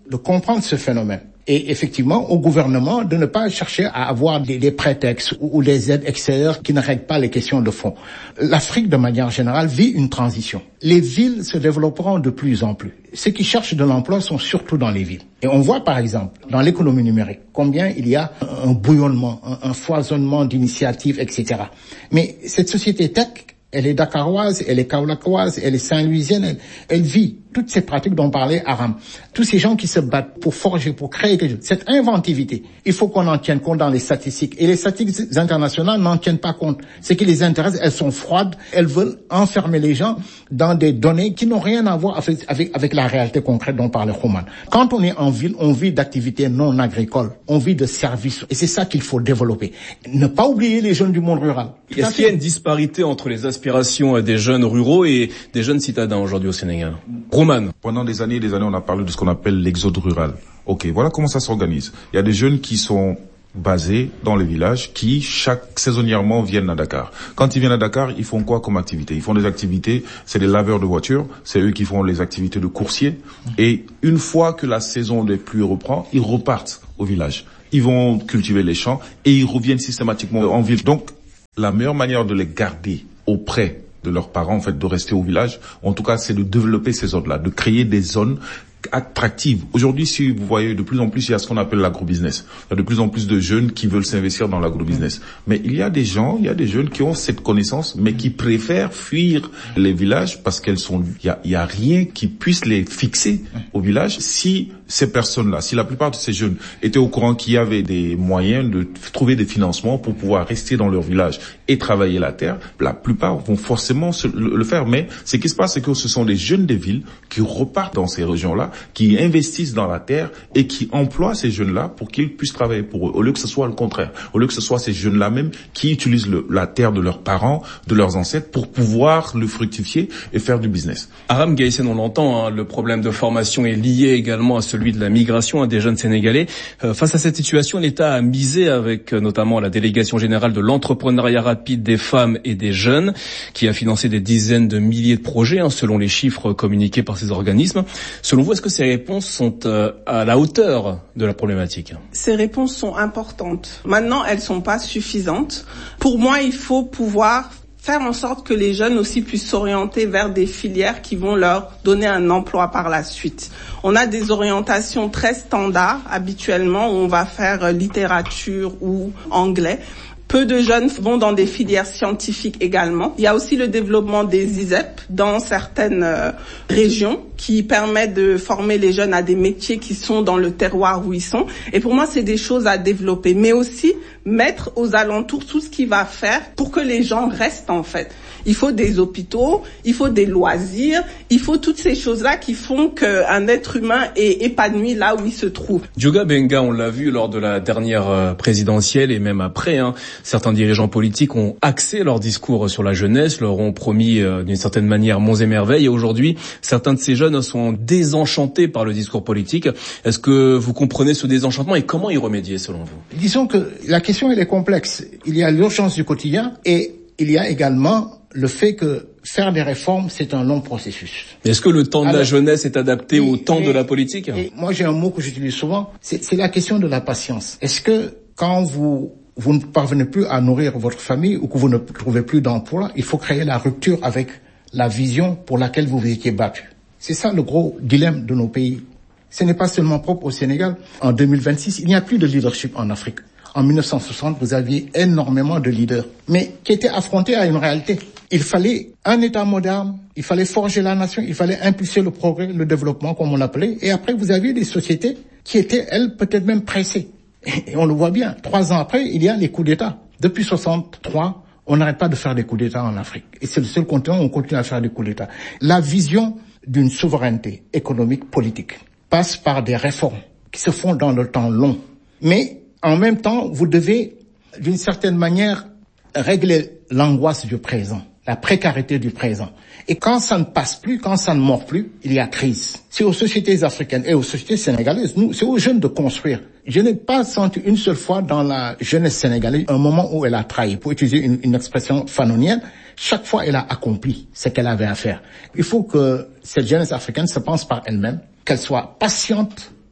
de comprendre ce phénomène. Et effectivement, au gouvernement de ne pas chercher à avoir des, des prétextes ou, ou des aides extérieures qui ne règlent pas les questions de fond. L'Afrique, de manière générale, vit une transition. Les villes se développeront de plus en plus. Ceux qui cherchent de l'emploi sont surtout dans les villes. Et on voit, par exemple, dans l'économie numérique, combien il y a un bouillonnement, un, un foisonnement d'initiatives, et cetera. Mais cette société tech, elle est dakaroise, elle est kaolackoise, elle est saint-louisienne, elle, elle vit toutes ces pratiques dont parlait Aram. Tous ces gens qui se battent pour forger, pour créer quelque chose. Cette inventivité, il faut qu'on en tienne compte dans les statistiques. Et les statistiques internationales n'en tiennent pas compte. Ce qui les intéresse, elles sont froides. Elles veulent enfermer les gens dans des données qui n'ont rien à voir avec, avec, avec la réalité concrète dont parlait Roman. Quand on est en ville, on vit d'activités non agricoles. On vit de services. Et c'est ça qu'il faut développer. Ne pas oublier les jeunes du monde rural. Est-ce qu'il y a une disparité entre les aspirations des jeunes ruraux et des jeunes citadins aujourd'hui au Sénégal? Roman. Pendant des années et des années, on a parlé de ce qu'on appelle l'exode rural. Ok, voilà comment ça s'organise. Il y a des jeunes qui sont basés dans les villages, qui chaque saisonnièrement viennent à Dakar. Quand ils viennent à Dakar, ils font quoi comme activité? Ils font des activités, c'est des laveurs de voitures, c'est eux qui font les activités de coursiers. Et une fois que la saison des pluies reprend, ils repartent au village. Ils vont cultiver les champs et ils reviennent systématiquement en ville. Donc, la meilleure manière de les garder auprès de leurs parents, en fait, de rester au village, en tout cas, c'est de développer ces zones-là, de créer des zones attractive. Aujourd'hui, si vous voyez, de plus en plus, il y a ce qu'on appelle l'agrobusiness. Il y a de plus en plus de jeunes qui veulent s'investir dans l'agrobusiness. Mais il y a des gens, il y a des jeunes qui ont cette connaissance, mais qui préfèrent fuir les villages parce qu'elles sont, il y a, il y a rien qui puisse les fixer au village. Si ces personnes-là, si la plupart de ces jeunes étaient au courant qu'il y avait des moyens de trouver des financements pour pouvoir rester dans leur village et travailler la terre, la plupart vont forcément se, le, le faire. Mais ce qui se passe, c'est que ce sont des jeunes des villes qui repartent dans ces régions-là, qui investissent dans la terre et qui emploient ces jeunes-là pour qu'ils puissent travailler pour eux, au lieu que ce soit le contraire, au lieu que ce soit ces jeunes-là même qui utilisent le, la terre de leurs parents, de leurs ancêtres pour pouvoir le fructifier et faire du business. Aram Gaysen, on l'entend, hein, le problème de formation est lié également à celui de la migration hein, des jeunes Sénégalais. Euh, face à cette situation, l'État a misé avec euh, notamment la délégation générale de l'entrepreneuriat rapide des femmes et des jeunes, qui a financé des dizaines de milliers de projets, hein, selon les chiffres communiqués par ces organismes. Selon vous, est-ce que ces réponses sont euh, à la hauteur de la problématique? Ces réponses sont importantes. Maintenant, elles sont pas suffisantes. Pour moi, il faut pouvoir faire en sorte que les jeunes aussi puissent s'orienter vers des filières qui vont leur donner un emploi par la suite. On a des orientations très standards habituellement où on va faire littérature ou anglais. Peu de jeunes vont dans des filières scientifiques également. Il y a aussi le développement des I S E P dans certaines euh, régions qui permet de former les jeunes à des métiers qui sont dans le terroir où ils sont. Et pour moi, c'est des choses à développer, mais aussi mettre aux alentours tout ce qui va faire pour que les gens restent en fait. Il faut des hôpitaux, il faut des loisirs, il faut toutes ces choses-là qui font qu'un être humain est épanoui là où il se trouve. Dioga Benga, on l'a vu lors de la dernière présidentielle et même après, hein, certains dirigeants politiques ont axé leur discours sur la jeunesse, leur ont promis euh, d'une certaine manière monts et merveilles. Et aujourd'hui, certains de ces jeunes sont désenchantés par le discours politique. Est-ce que vous comprenez ce désenchantement et comment y remédier selon vous? Disons que la question elle est complexe. Il y a l'urgence du quotidien et il y a également le fait que faire des réformes, c'est un long processus. Est-ce que le temps de Alors, la jeunesse est adapté oui, au temps et, de la politique? Et moi, j'ai un mot que j'utilise souvent, c'est, c'est la question de la patience. Est-ce que quand vous vous ne parvenez plus à nourrir votre famille ou que vous ne trouvez plus d'emploi, il faut créer la rupture avec la vision pour laquelle vous vous étiez battu. C'est ça le gros dilemme de nos pays. Ce n'est pas seulement propre au Sénégal. En deux mille vingt-six, il n'y a plus de leadership en Afrique. En mille neuf cent soixante, vous aviez énormément de leaders, mais qui étaient affrontés à une réalité. Il fallait un État moderne, il fallait forger la nation, il fallait impulser le progrès, le développement, comme on l'appelait. Et après, vous aviez des sociétés qui étaient, elles, peut-être même pressées. Et on le voit bien. Trois ans après, il y a les coups d'État. Depuis soixante-trois, on n'arrête pas de faire des coups d'État en Afrique. Et c'est le seul continent où on continue à faire des coups d'État. La vision d'une souveraineté économique, politique, passe par des réformes qui se font dans le temps long. Mais en même temps, vous devez, d'une certaine manière, régler l'angoisse du présent, la précarité du présent. Et quand ça ne passe plus, quand ça ne mord plus, il y a crise. C'est aux sociétés africaines et aux sociétés sénégalaises, nous, c'est aux jeunes de construire. Je n'ai pas senti une seule fois dans la jeunesse sénégalaise un moment où elle a trahi. Pour utiliser une, une expression fanonienne, chaque fois elle a accompli ce qu'elle avait à faire. Il faut que cette jeunesse africaine se pense par elle-même, qu'elle soit patiente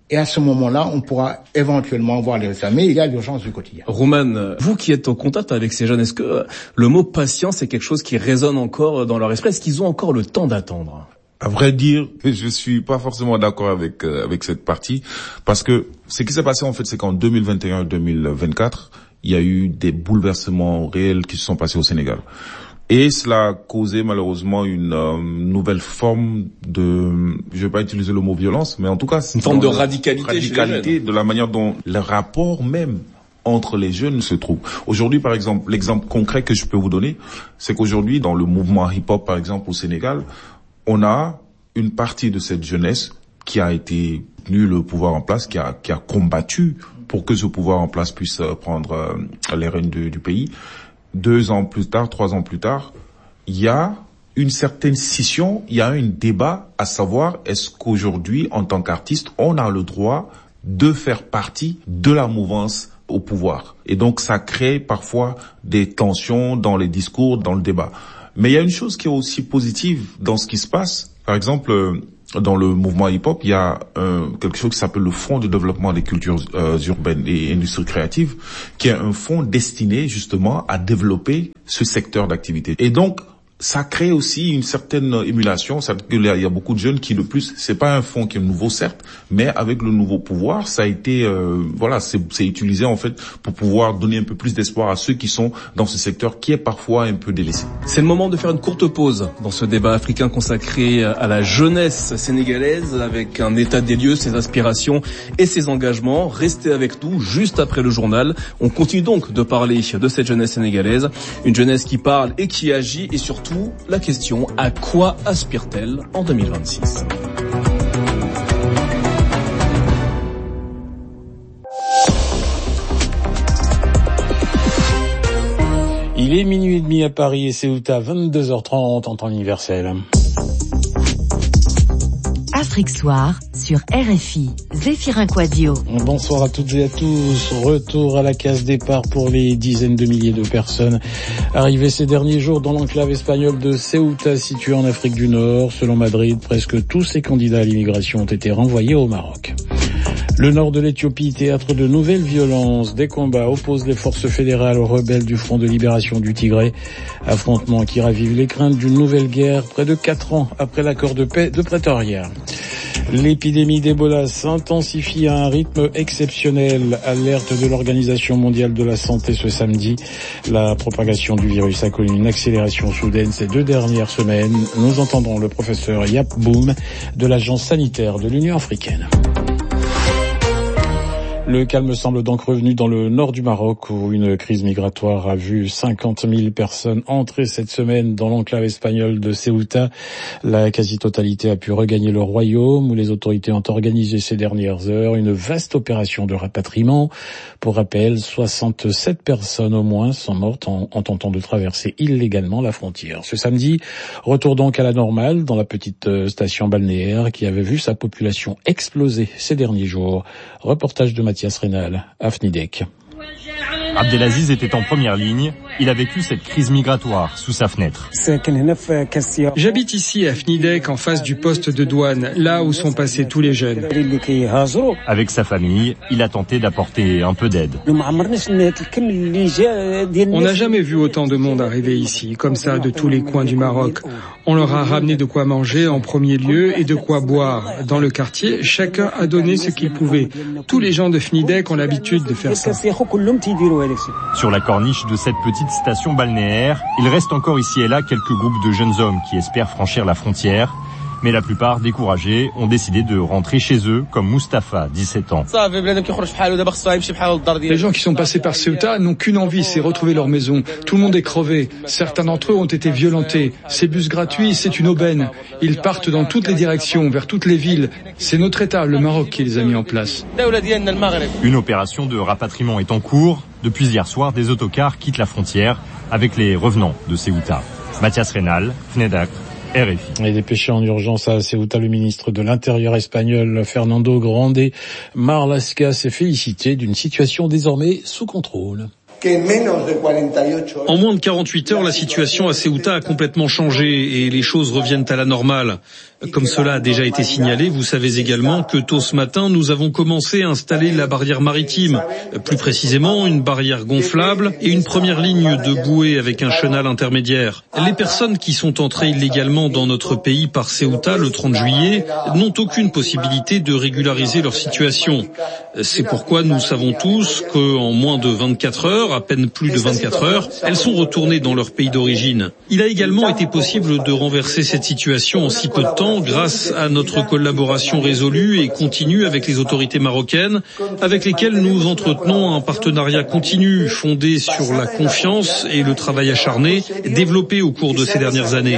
Et à ce moment-là, on pourra éventuellement voir les résultats. Mais il y a l'urgence du quotidien. Roman, vous qui êtes en contact avec ces jeunes, est-ce que le mot patience est quelque chose qui résonne encore dans leur esprit? Est-ce qu'ils ont encore le temps d'attendre? À vrai dire, je suis pas forcément d'accord avec euh, avec cette partie, parce que ce qui s'est passé en fait, c'est qu'en deux mille vingt et un et deux mille vingt-quatre, il y a eu des bouleversements réels qui se sont passés au Sénégal. Et cela a causé malheureusement une euh, nouvelle forme de, je vais pas utiliser le mot violence, mais en tout cas une forme de radicalité, radicalité de la manière dont le rapport même entre les jeunes se trouve. Aujourd'hui, par exemple, l'exemple concret que je peux vous donner, c'est qu'aujourd'hui, dans le mouvement hip-hop, par exemple, au Sénégal, on a une partie de cette jeunesse qui a été tenu le pouvoir en place, qui a, qui a combattu pour que ce pouvoir en place puisse prendre euh, les rênes du, du pays. Deux ans plus tard, trois ans plus tard, il y a une certaine scission, il y a un débat à savoir est-ce qu'aujourd'hui, en tant qu'artiste, on a le droit de faire partie de la mouvance au pouvoir. Et donc, ça crée parfois des tensions dans les discours, dans le débat. Mais il y a une chose qui est aussi positive dans ce qui se passe. Par exemple, dans le mouvement hip-hop, il y a euh, quelque chose qui s'appelle le Fonds de développement des cultures euh, urbaines et industries créatives, qui est un fonds destiné justement à développer ce secteur d'activité. Et donc, ça crée aussi une certaine émulation. Il y a beaucoup de jeunes qui, le plus, c'est pas un fonds qui est nouveau certes, mais avec le nouveau pouvoir, ça a été, euh, voilà, c'est, c'est utilisé en fait pour pouvoir donner un peu plus d'espoir à ceux qui sont dans ce secteur qui est parfois un peu délaissé. C'est le moment de faire une courte pause dans ce débat africain consacré à la jeunesse sénégalaise, avec un état des lieux, ses aspirations et ses engagements. Restez avec nous juste après le journal. On continue donc de parler de cette jeunesse sénégalaise, une jeunesse qui parle et qui agit, et surtout la question, à quoi aspire-t-elle en deux mille vingt-six? Il est minuit et demi à Paris et Ceuta, vingt-deux heures trente en temps universel. Afrique Soir sur R F I, Zéphirin Quadio. Bonsoir à toutes et à tous. Retour à la case départ pour les dizaines de milliers de personnes arrivées ces derniers jours dans l'enclave espagnole de Ceuta, située en Afrique du Nord. Selon Madrid, presque tous ces candidats à l'immigration ont été renvoyés au Maroc. Le nord de l'Éthiopie, théâtre de nouvelles violences. Des combats opposent les forces fédérales aux rebelles du Front de libération du Tigré. Affrontements qui ravivent les craintes d'une nouvelle guerre près de quatre ans après l'accord de paix de Pretoria. L'épidémie d'Ebola s'intensifie à un rythme exceptionnel. Alerte de l'Organisation mondiale de la santé ce samedi. La propagation du virus a connu une accélération soudaine ces deux dernières semaines. Nous entendrons le professeur Yap Boum de l'Agence sanitaire de l'Union africaine. Le calme semble donc revenu dans le nord du Maroc, où une crise migratoire a vu cinquante mille personnes entrer cette semaine dans l'enclave espagnole de Ceuta. La quasi-totalité a pu regagner le royaume, où les autorités ont organisé ces dernières heures une vaste opération de rapatriement. Pour rappel, soixante-sept personnes au moins sont mortes en, en tentant de traverser illégalement la frontière. Ce samedi, retour donc à la normale dans la petite station balnéaire qui avait vu sa population exploser ces derniers jours. Reportage de Mathias Rénal, Afnidek. Abdelaziz était en première ligne. Il a vécu cette crise migratoire sous sa fenêtre. J'habite ici à Afnidek, en face du poste de douane, là où sont passés tous les jeunes. Avec sa famille, il a tenté d'apporter un peu d'aide. On n'a jamais vu autant de monde arriver ici, comme ça, de tous les coins du Maroc. On leur a ramené de quoi manger en premier lieu et de quoi boire. Dans le quartier, chacun a donné ce qu'il pouvait. Tous les gens de Afnidek ont l'habitude de faire ça. Sur la corniche de cette petite station balnéaire, il reste encore ici et là quelques groupes de jeunes hommes qui espèrent franchir la frontière. Mais la plupart, découragés, ont décidé de rentrer chez eux, comme Mustapha, dix-sept ans. Les gens qui sont passés par Ceuta n'ont qu'une envie, c'est retrouver leur maison. Tout le monde est crevé. Certains d'entre eux ont été violentés. Ces bus gratuits, c'est une aubaine. Ils partent dans toutes les directions, vers toutes les villes. C'est notre État, le Maroc, qui les a mis en place. Une opération de rapatriement est en cours. Depuis hier soir, des autocars quittent la frontière avec les revenants de Ceuta. Mathias Rénal, Fnedac. R F I. Et dépêché en urgence à Ceuta, le ministre de l'Intérieur espagnol, Fernando Grande Marlaska, s'est félicité d'une situation désormais sous contrôle. En moins de quarante-huit heures, la situation à Ceuta a complètement changé et les choses reviennent à la normale. Comme cela a déjà été signalé, vous savez également que tôt ce matin, nous avons commencé à installer la barrière maritime. Plus précisément, une barrière gonflable et une première ligne de bouée avec un chenal intermédiaire. Les personnes qui sont entrées illégalement dans notre pays par Ceuta le trente juillet n'ont aucune possibilité de régulariser leur situation. C'est pourquoi nous savons tous qu'en moins de vingt-quatre heures, à peine plus de vingt-quatre heures, elles sont retournées dans leur pays d'origine. Il a également été possible de renverser cette situation en si peu de temps grâce à notre collaboration résolue et continue avec les autorités marocaines, avec lesquelles nous entretenons un partenariat continu fondé sur la confiance et le travail acharné développé au cours de ces dernières années.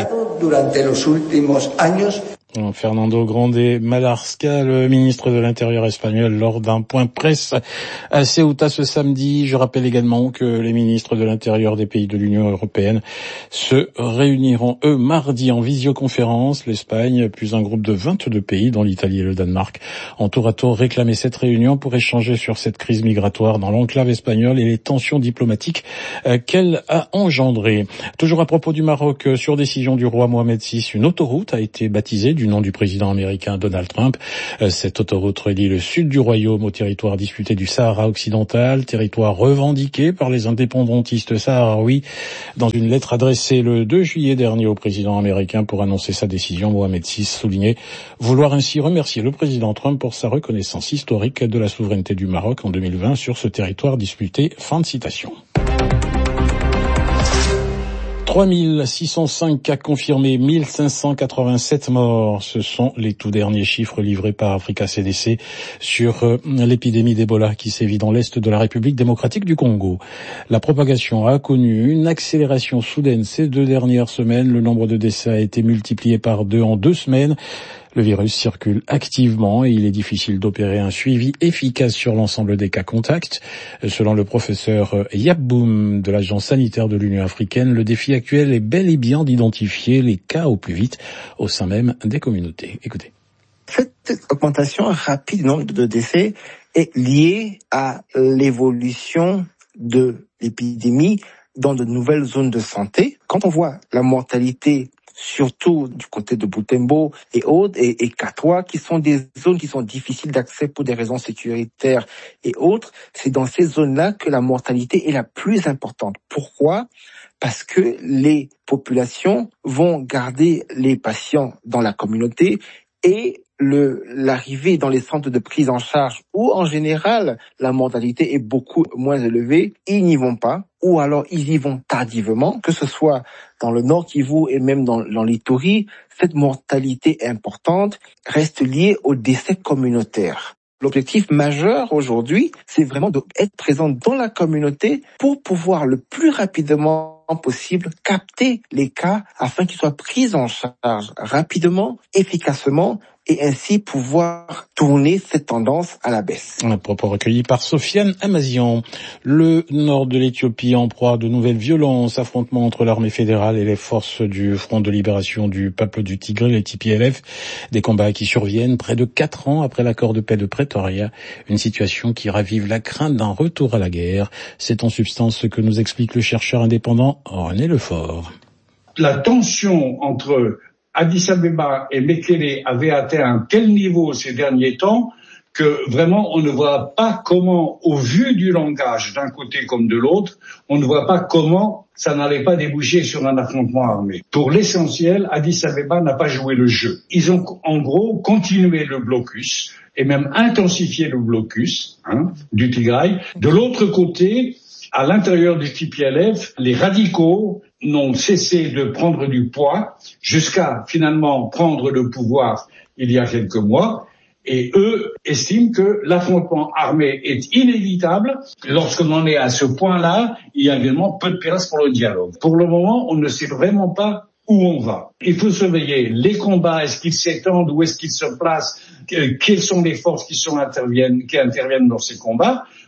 Fernando Grande Malarska, le ministre de l'Intérieur espagnol, lors d'un point presse à Ceuta ce samedi. Je rappelle également que les ministres de l'Intérieur des pays de l'Union européenne se réuniront, eux, mardi en visioconférence. L'Espagne, puis un groupe de vingt-deux pays, dont l'Italie et le Danemark, ont tour à tour réclamé cette réunion pour échanger sur cette crise migratoire dans l'enclave espagnole et les tensions diplomatiques qu'elle a engendrées. Toujours à propos du Maroc, sur décision du roi Mohamed six, une autoroute a été baptisée du nom du président américain Donald Trump. Cette autoroute relie le sud du royaume au territoire disputé du Sahara occidental, territoire revendiqué par les indépendantistes sahraouis. Dans une lettre adressée le deux juillet dernier au président américain pour annoncer sa décision, Mohamed six soulignait vouloir ainsi remercier le président Trump pour sa reconnaissance historique de la souveraineté du Maroc en deux mille vingt sur ce territoire disputé. Fin de citation. trois mille six cent cinq cas confirmés, mille cinq cent quatre-vingt-sept morts. Ce sont les tout derniers chiffres livrés par Africa C D C sur euh, l'épidémie d'Ebola qui sévit dans l'est de la République démocratique du Congo. La propagation a connu une accélération soudaine ces deux dernières semaines. Le nombre de décès a été multiplié par deux en deux semaines. Le virus circule activement et il est difficile d'opérer un suivi efficace sur l'ensemble des cas contacts. Selon le professeur Yabboum de l'Agence sanitaire de l'Union africaine, le défi actuel est bel et bien d'identifier les cas au plus vite au sein même des communautés. Écoutez. Cette augmentation rapide du nombre de décès est liée à l'évolution de l'épidémie dans de nouvelles zones de santé. Quand on voit la mortalité surtout du côté de Butembo et Aude et, et Katoa, qui sont des zones qui sont difficiles d'accès pour des raisons sécuritaires et autres, c'est dans ces zones-là que la mortalité est la plus importante. Pourquoi ? Parce que les populations vont garder les patients dans la communauté et le, l'arrivée dans les centres de prise en charge où, en général, la mortalité est beaucoup moins élevée, ils n'y vont pas, ou alors ils y vont tardivement, que ce soit dans le Nord Kivu et même dans, dans l'Ituri, cette mortalité importante reste liée aux décès communautaires. L'objectif majeur aujourd'hui, c'est vraiment d'être présent dans la communauté pour pouvoir le plus rapidement possible capter les cas afin qu'ils soient pris en charge rapidement, efficacement et ainsi pouvoir tourner cette tendance à la baisse. Un propos recueilli par Sofiane Amazian. Le nord de l'Éthiopie en proie à de nouvelles violences, affrontements entre l'armée fédérale et les forces du Front de libération du peuple du Tigré, les T P L F. Des combats qui surviennent près de quatre ans après l'accord de paix de Pretoria. Une situation qui ravive la crainte d'un retour à la guerre. C'est en substance ce que nous explique le chercheur indépendant René Lefort. La tension entre Addis Abeba et Mekele avait atteint un tel niveau ces derniers temps que vraiment on ne voit pas comment, au vu du langage d'un côté comme de l'autre, on ne voit pas comment ça n'allait pas déboucher sur un affrontement armé. Pour l'essentiel, Addis Abeba n'a pas joué le jeu. Ils ont en gros continué le blocus et même intensifié le blocus hein, du Tigray. De l'autre côté, à l'intérieur du T P L F, les radicaux n'ont cessé de prendre du poids jusqu'à finalement prendre le pouvoir il y a quelques mois. Et eux estiment que l'affrontement armé est inévitable. Lorsqu'on en est à ce point-là, il y a évidemment peu de place pour le dialogue. Pour le moment, on ne sait vraiment pas où on va. Il faut surveiller les combats, est-ce qu'ils s'étendent, où est-ce qu'ils se placent, quelles sont les forces qui sont interviennent, qui interviennent dans ces combats.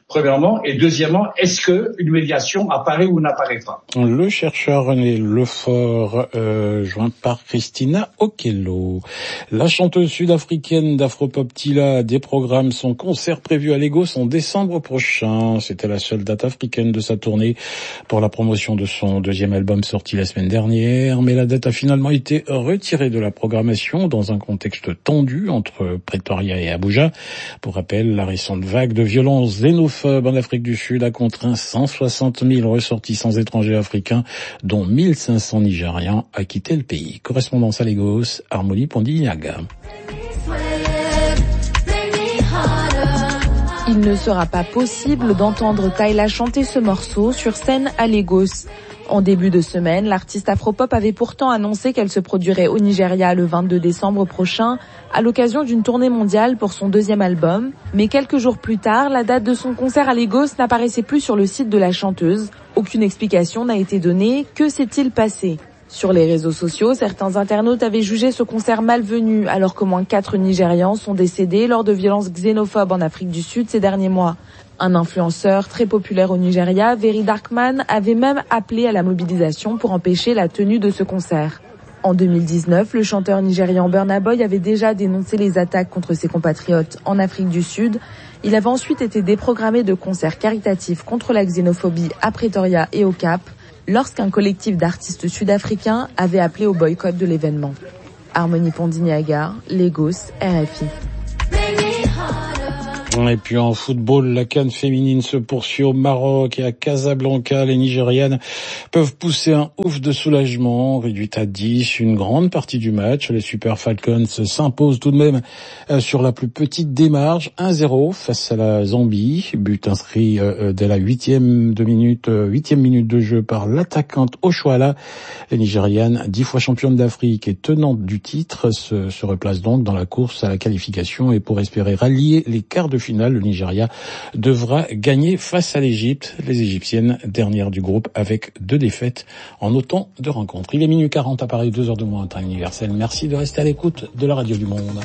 premièrement, et deuxièmement, est-ce que une médiation apparaît ou n'apparaît pas? Le chercheur René Lefort, euh, joint par Christina Okello. La chanteuse sud-africaine d'Afropop Tila déprogramme son concert prévu à Lagos en décembre prochain. C'était la seule date africaine de sa tournée pour la promotion de son deuxième album sorti la semaine dernière, mais la date a finalement été retirée de la programmation dans un contexte tendu entre Pretoria et Abuja. Pour rappel, la récente vague de violences xénophobes en Afrique du Sud a contraint cent soixante mille ressortissants étrangers africains, dont mille cinq cents Nigérians, à quitter le pays. Correspondance à Lagos, Harmonie Pondignaga. Il ne sera pas possible d'entendre Tyla chanter ce morceau sur scène à Lagos. En début de semaine, l'artiste afropop avait pourtant annoncé qu'elle se produirait au Nigeria le vingt-deux décembre prochain, à l'occasion d'une tournée mondiale pour son deuxième album. Mais quelques jours plus tard, la date de son concert à Lagos n'apparaissait plus sur le site de la chanteuse. Aucune explication n'a été donnée. Que s'est-il passé ? Sur les réseaux sociaux, certains internautes avaient jugé ce concert malvenu, alors qu'au moins quatre Nigérians sont décédés lors de violences xénophobes en Afrique du Sud ces derniers mois. Un influenceur très populaire au Nigeria, Very Darkman, avait même appelé à la mobilisation pour empêcher la tenue de ce concert. En deux mille dix-neuf, le chanteur nigérian Burna Boy avait déjà dénoncé les attaques contre ses compatriotes en Afrique du Sud. Il avait ensuite été déprogrammé de concerts caritatifs contre la xénophobie à Pretoria et au Cap, lorsqu'un collectif d'artistes sud-africains avait appelé au boycott de l'événement. Harmonie Pondignaga, Lagos, R F I. Et puis en football, la CAN féminine se poursuit au Maroc et à Casablanca. Les Nigérianes peuvent pousser un ouf de soulagement, réduite à dix, une grande partie du match. Les Super Falcons s'imposent tout de même sur la plus petite des marges, un zéro face à la Zambie. But inscrit dès la huitième de minute, huitième minute de jeu par l'attaquante Oshoala. Les Nigérianes, dix fois championnes d'Afrique et tenantes du titre, se, se replacent donc dans la course à la qualification, et pour espérer rallier les quarts de finale, le Nigeria devra gagner face à l'Égypte. Les Égyptiennes, dernières du groupe, avec deux défaites en autant de rencontres. Il est minuit quarante à Paris, deux heures de moins en temps universel. Merci de rester à l'écoute de la radio du monde.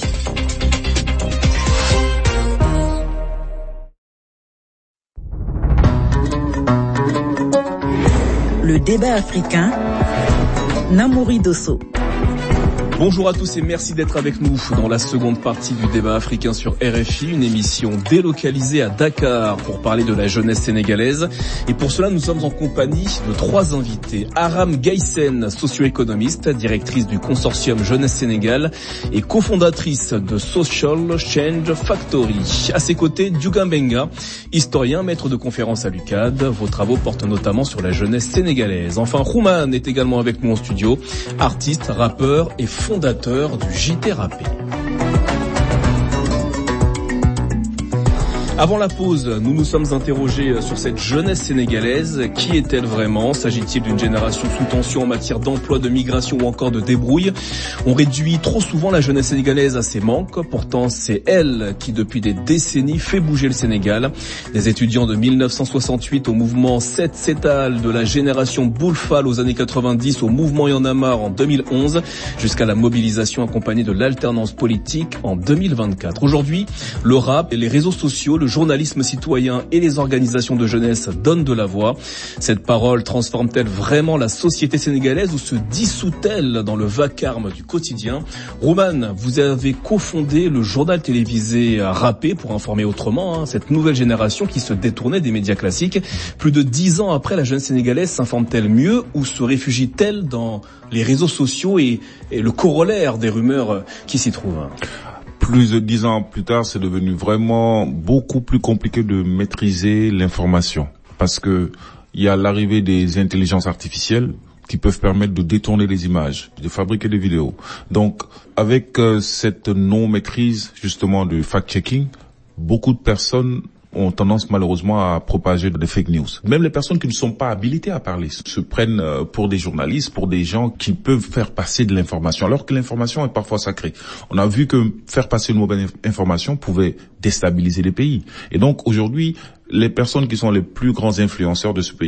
Le débat africain, Namouri Dosso. Bonjour à tous et merci d'être avec nous dans la seconde partie du débat africain sur R F I, une émission délocalisée à Dakar pour parler de la jeunesse sénégalaise. Et pour cela, nous sommes en compagnie de trois invités. Aram Gaysen, socio-économiste, directrice du consortium Jeunesse Sénégal et cofondatrice de Social Change Factory. À ses côtés, Diouguen Benga, historien, maître de conférences à l'U C A D. Vos travaux portent notamment sur la jeunesse sénégalaise. Enfin, Rouman est également avec nous en studio, artiste, rappeur et fondateur du J T Rappé. Avant la pause, nous nous sommes interrogés sur cette jeunesse sénégalaise. Qui est-elle vraiment ? S'agit-il d'une génération sous tension en matière d'emploi, de migration ou encore de débrouille ? On réduit trop souvent la jeunesse sénégalaise à ses manques. Pourtant, c'est elle qui, depuis des décennies, fait bouger le Sénégal. Des étudiants de mille neuf cent soixante-huit au mouvement sept Sétal, de la génération Boulfal aux années quatre-vingt-dix, au mouvement Y en a marre en deux mille onze, jusqu'à la mobilisation accompagnée de l'alternance politique en deux mille vingt-quatre. Aujourd'hui, le rap et les réseaux sociaux, le journalisme citoyen et les organisations de jeunesse donnent de la voix. Cette parole transforme-t-elle vraiment la société sénégalaise ou se dissout-elle dans le vacarme du quotidien ? Rouman, vous avez cofondé le journal télévisé Rappé pour informer autrement, hein, cette nouvelle génération qui se détournait des médias classiques. Plus de dix ans après, la jeunesse sénégalaise s'informe-t-elle mieux ou se réfugie-t-elle dans les réseaux sociaux et, et le corollaire des rumeurs qui s'y trouvent ? Plus de dix ans plus tard, c'est devenu vraiment beaucoup plus compliqué de maîtriser l'information. Parce que il y a l'arrivée des intelligences artificielles qui peuvent permettre de détourner les images, de fabriquer des vidéos. Donc, avec euh, cette non-maîtrise, justement, du fact-checking, beaucoup de personnes ont tendance malheureusement à propager des fake news. Même les personnes qui ne sont pas habilitées à parler se prennent pour des journalistes, pour des gens qui peuvent faire passer de l'information, alors que l'information est parfois sacrée. On a vu que faire passer une mauvaise information pouvait déstabiliser les pays. Et donc aujourd'hui, les personnes qui sont les plus grands influenceurs de ce pays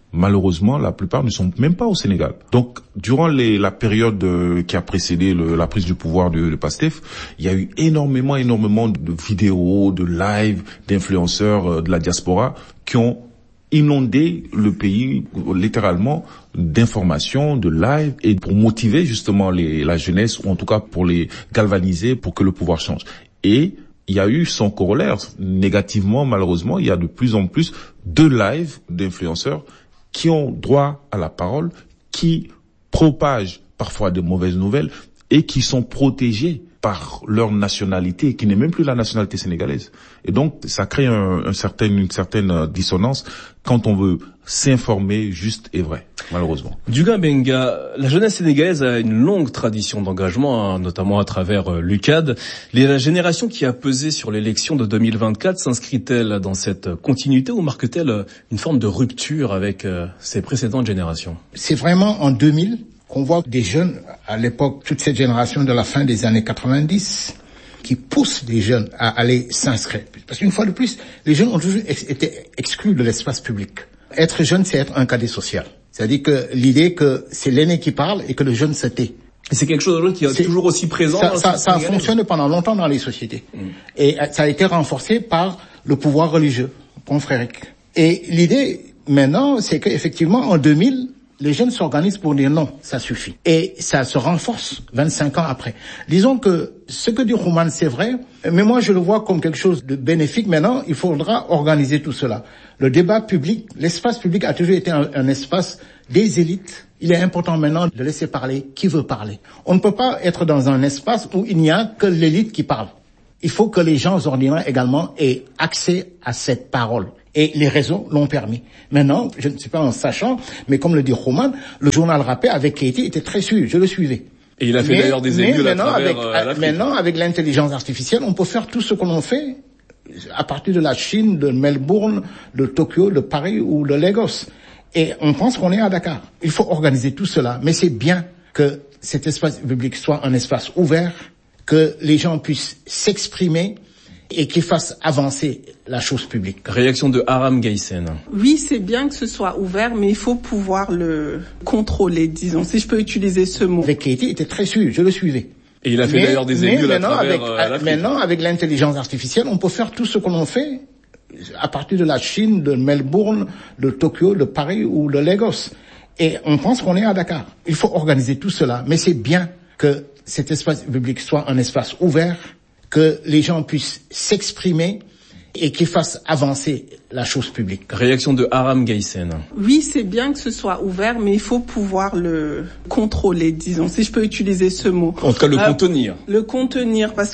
malheureusement, la plupart ne sont même pas au Sénégal. Donc, durant les, la période euh, qui a précédé le, la prise du pouvoir de, de Pastef, il y a eu énormément, énormément de vidéos, de lives, d'influenceurs euh, de la diaspora qui ont inondé le pays littéralement d'informations, de live, et pour motiver justement les, la jeunesse, ou en tout cas pour les galvaniser, pour que le pouvoir change. Et il y a eu son corollaire. Négativement, malheureusement, il y a de plus en plus de lives d'influenceurs qui ont droit à la parole, qui propagent parfois de mauvaises nouvelles et qui sont protégés par leur nationalité, qui n'est même plus la nationalité sénégalaise. Et donc, ça crée un, un certain, une certaine dissonance quand on veut s'informer juste et vrai, malheureusement. Duga Benga, la jeunesse sénégalaise a une longue tradition d'engagement, hein, notamment à travers euh, l'U C A D. Les, la génération qui a pesé sur l'élection de deux mille vingt-quatre s'inscrit-elle dans cette continuité ou marque-t-elle une forme de rupture avec euh, ses précédentes générations? C'est vraiment en deux mille qu'on voit des jeunes, à l'époque, toute cette génération de la fin des années quatre-vingt-dix, qui poussent les jeunes à aller s'inscrire. Parce qu'une fois de plus, les jeunes ont toujours ex- été exclus de l'espace public. Être jeune, c'est être un cadet social. C'est-à-dire que l'idée que c'est l'aîné qui parle et que le jeune se tait. Et c'est quelque chose qui est, c'est toujours aussi présent. Ça, ça, ça a fonctionné pendant longtemps dans les sociétés. Mmh. Et ça a été renforcé par le pouvoir religieux, confrérique. Et l'idée, maintenant, c'est qu'effectivement, en deux mille, les jeunes s'organisent pour dire non, ça suffit. Et ça se renforce vingt-cinq ans après. Disons que ce que dit Rouman, c'est vrai, mais moi je le vois comme quelque chose de bénéfique. Maintenant, il faudra organiser tout cela. Le débat public, l'espace public a toujours été un, un espace des élites. Il est important maintenant de laisser parler qui veut parler. On ne peut pas être dans un espace où il n'y a que l'élite qui parle. Il faut que les gens ordinaires également aient accès à cette parole. Et les réseaux l'ont permis. Maintenant, je ne sais pas en sachant, mais comme le dit Roman, le journal Rappé avec Keïti était très suivi, je le suivais. Et il a fait mais, d'ailleurs des émules à travers avec, euh, l'Afrique. Maintenant, avec l'intelligence artificielle, on peut faire tout ce que l'on fait à partir de la Chine, de Melbourne, de Tokyo, de Paris ou de Lagos. Et on pense qu'on est à Dakar. Il faut organiser tout cela. Mais c'est bien que cet espace public soit un espace ouvert, que les gens puissent s'exprimer et qui fasse avancer la chose publique. Réaction de Aram Gaysen. Oui, c'est bien que ce soit ouvert, mais il faut pouvoir le contrôler, disons, si je peux utiliser ce mot. Avec Keïti était très sûr, je le suivais. Et il a fait mais, d'ailleurs des émules à travers avec, euh, l'Afrique. Maintenant, avec l'intelligence artificielle, on peut faire tout ce que l'on fait à partir de la Chine, de Melbourne, de Tokyo, de Paris ou de Lagos. Et on pense qu'on est à Dakar. Il faut organiser tout cela, mais c'est bien que cet espace public soit un espace ouvert, que les gens puissent s'exprimer et qui fasse avancer la chose publique. Réaction de Aram Gaysen. Oui, c'est bien que ce soit ouvert, mais il faut pouvoir le contrôler, disons, si je peux utiliser ce mot. En tout cas, le euh, contenir. Le contenir, parce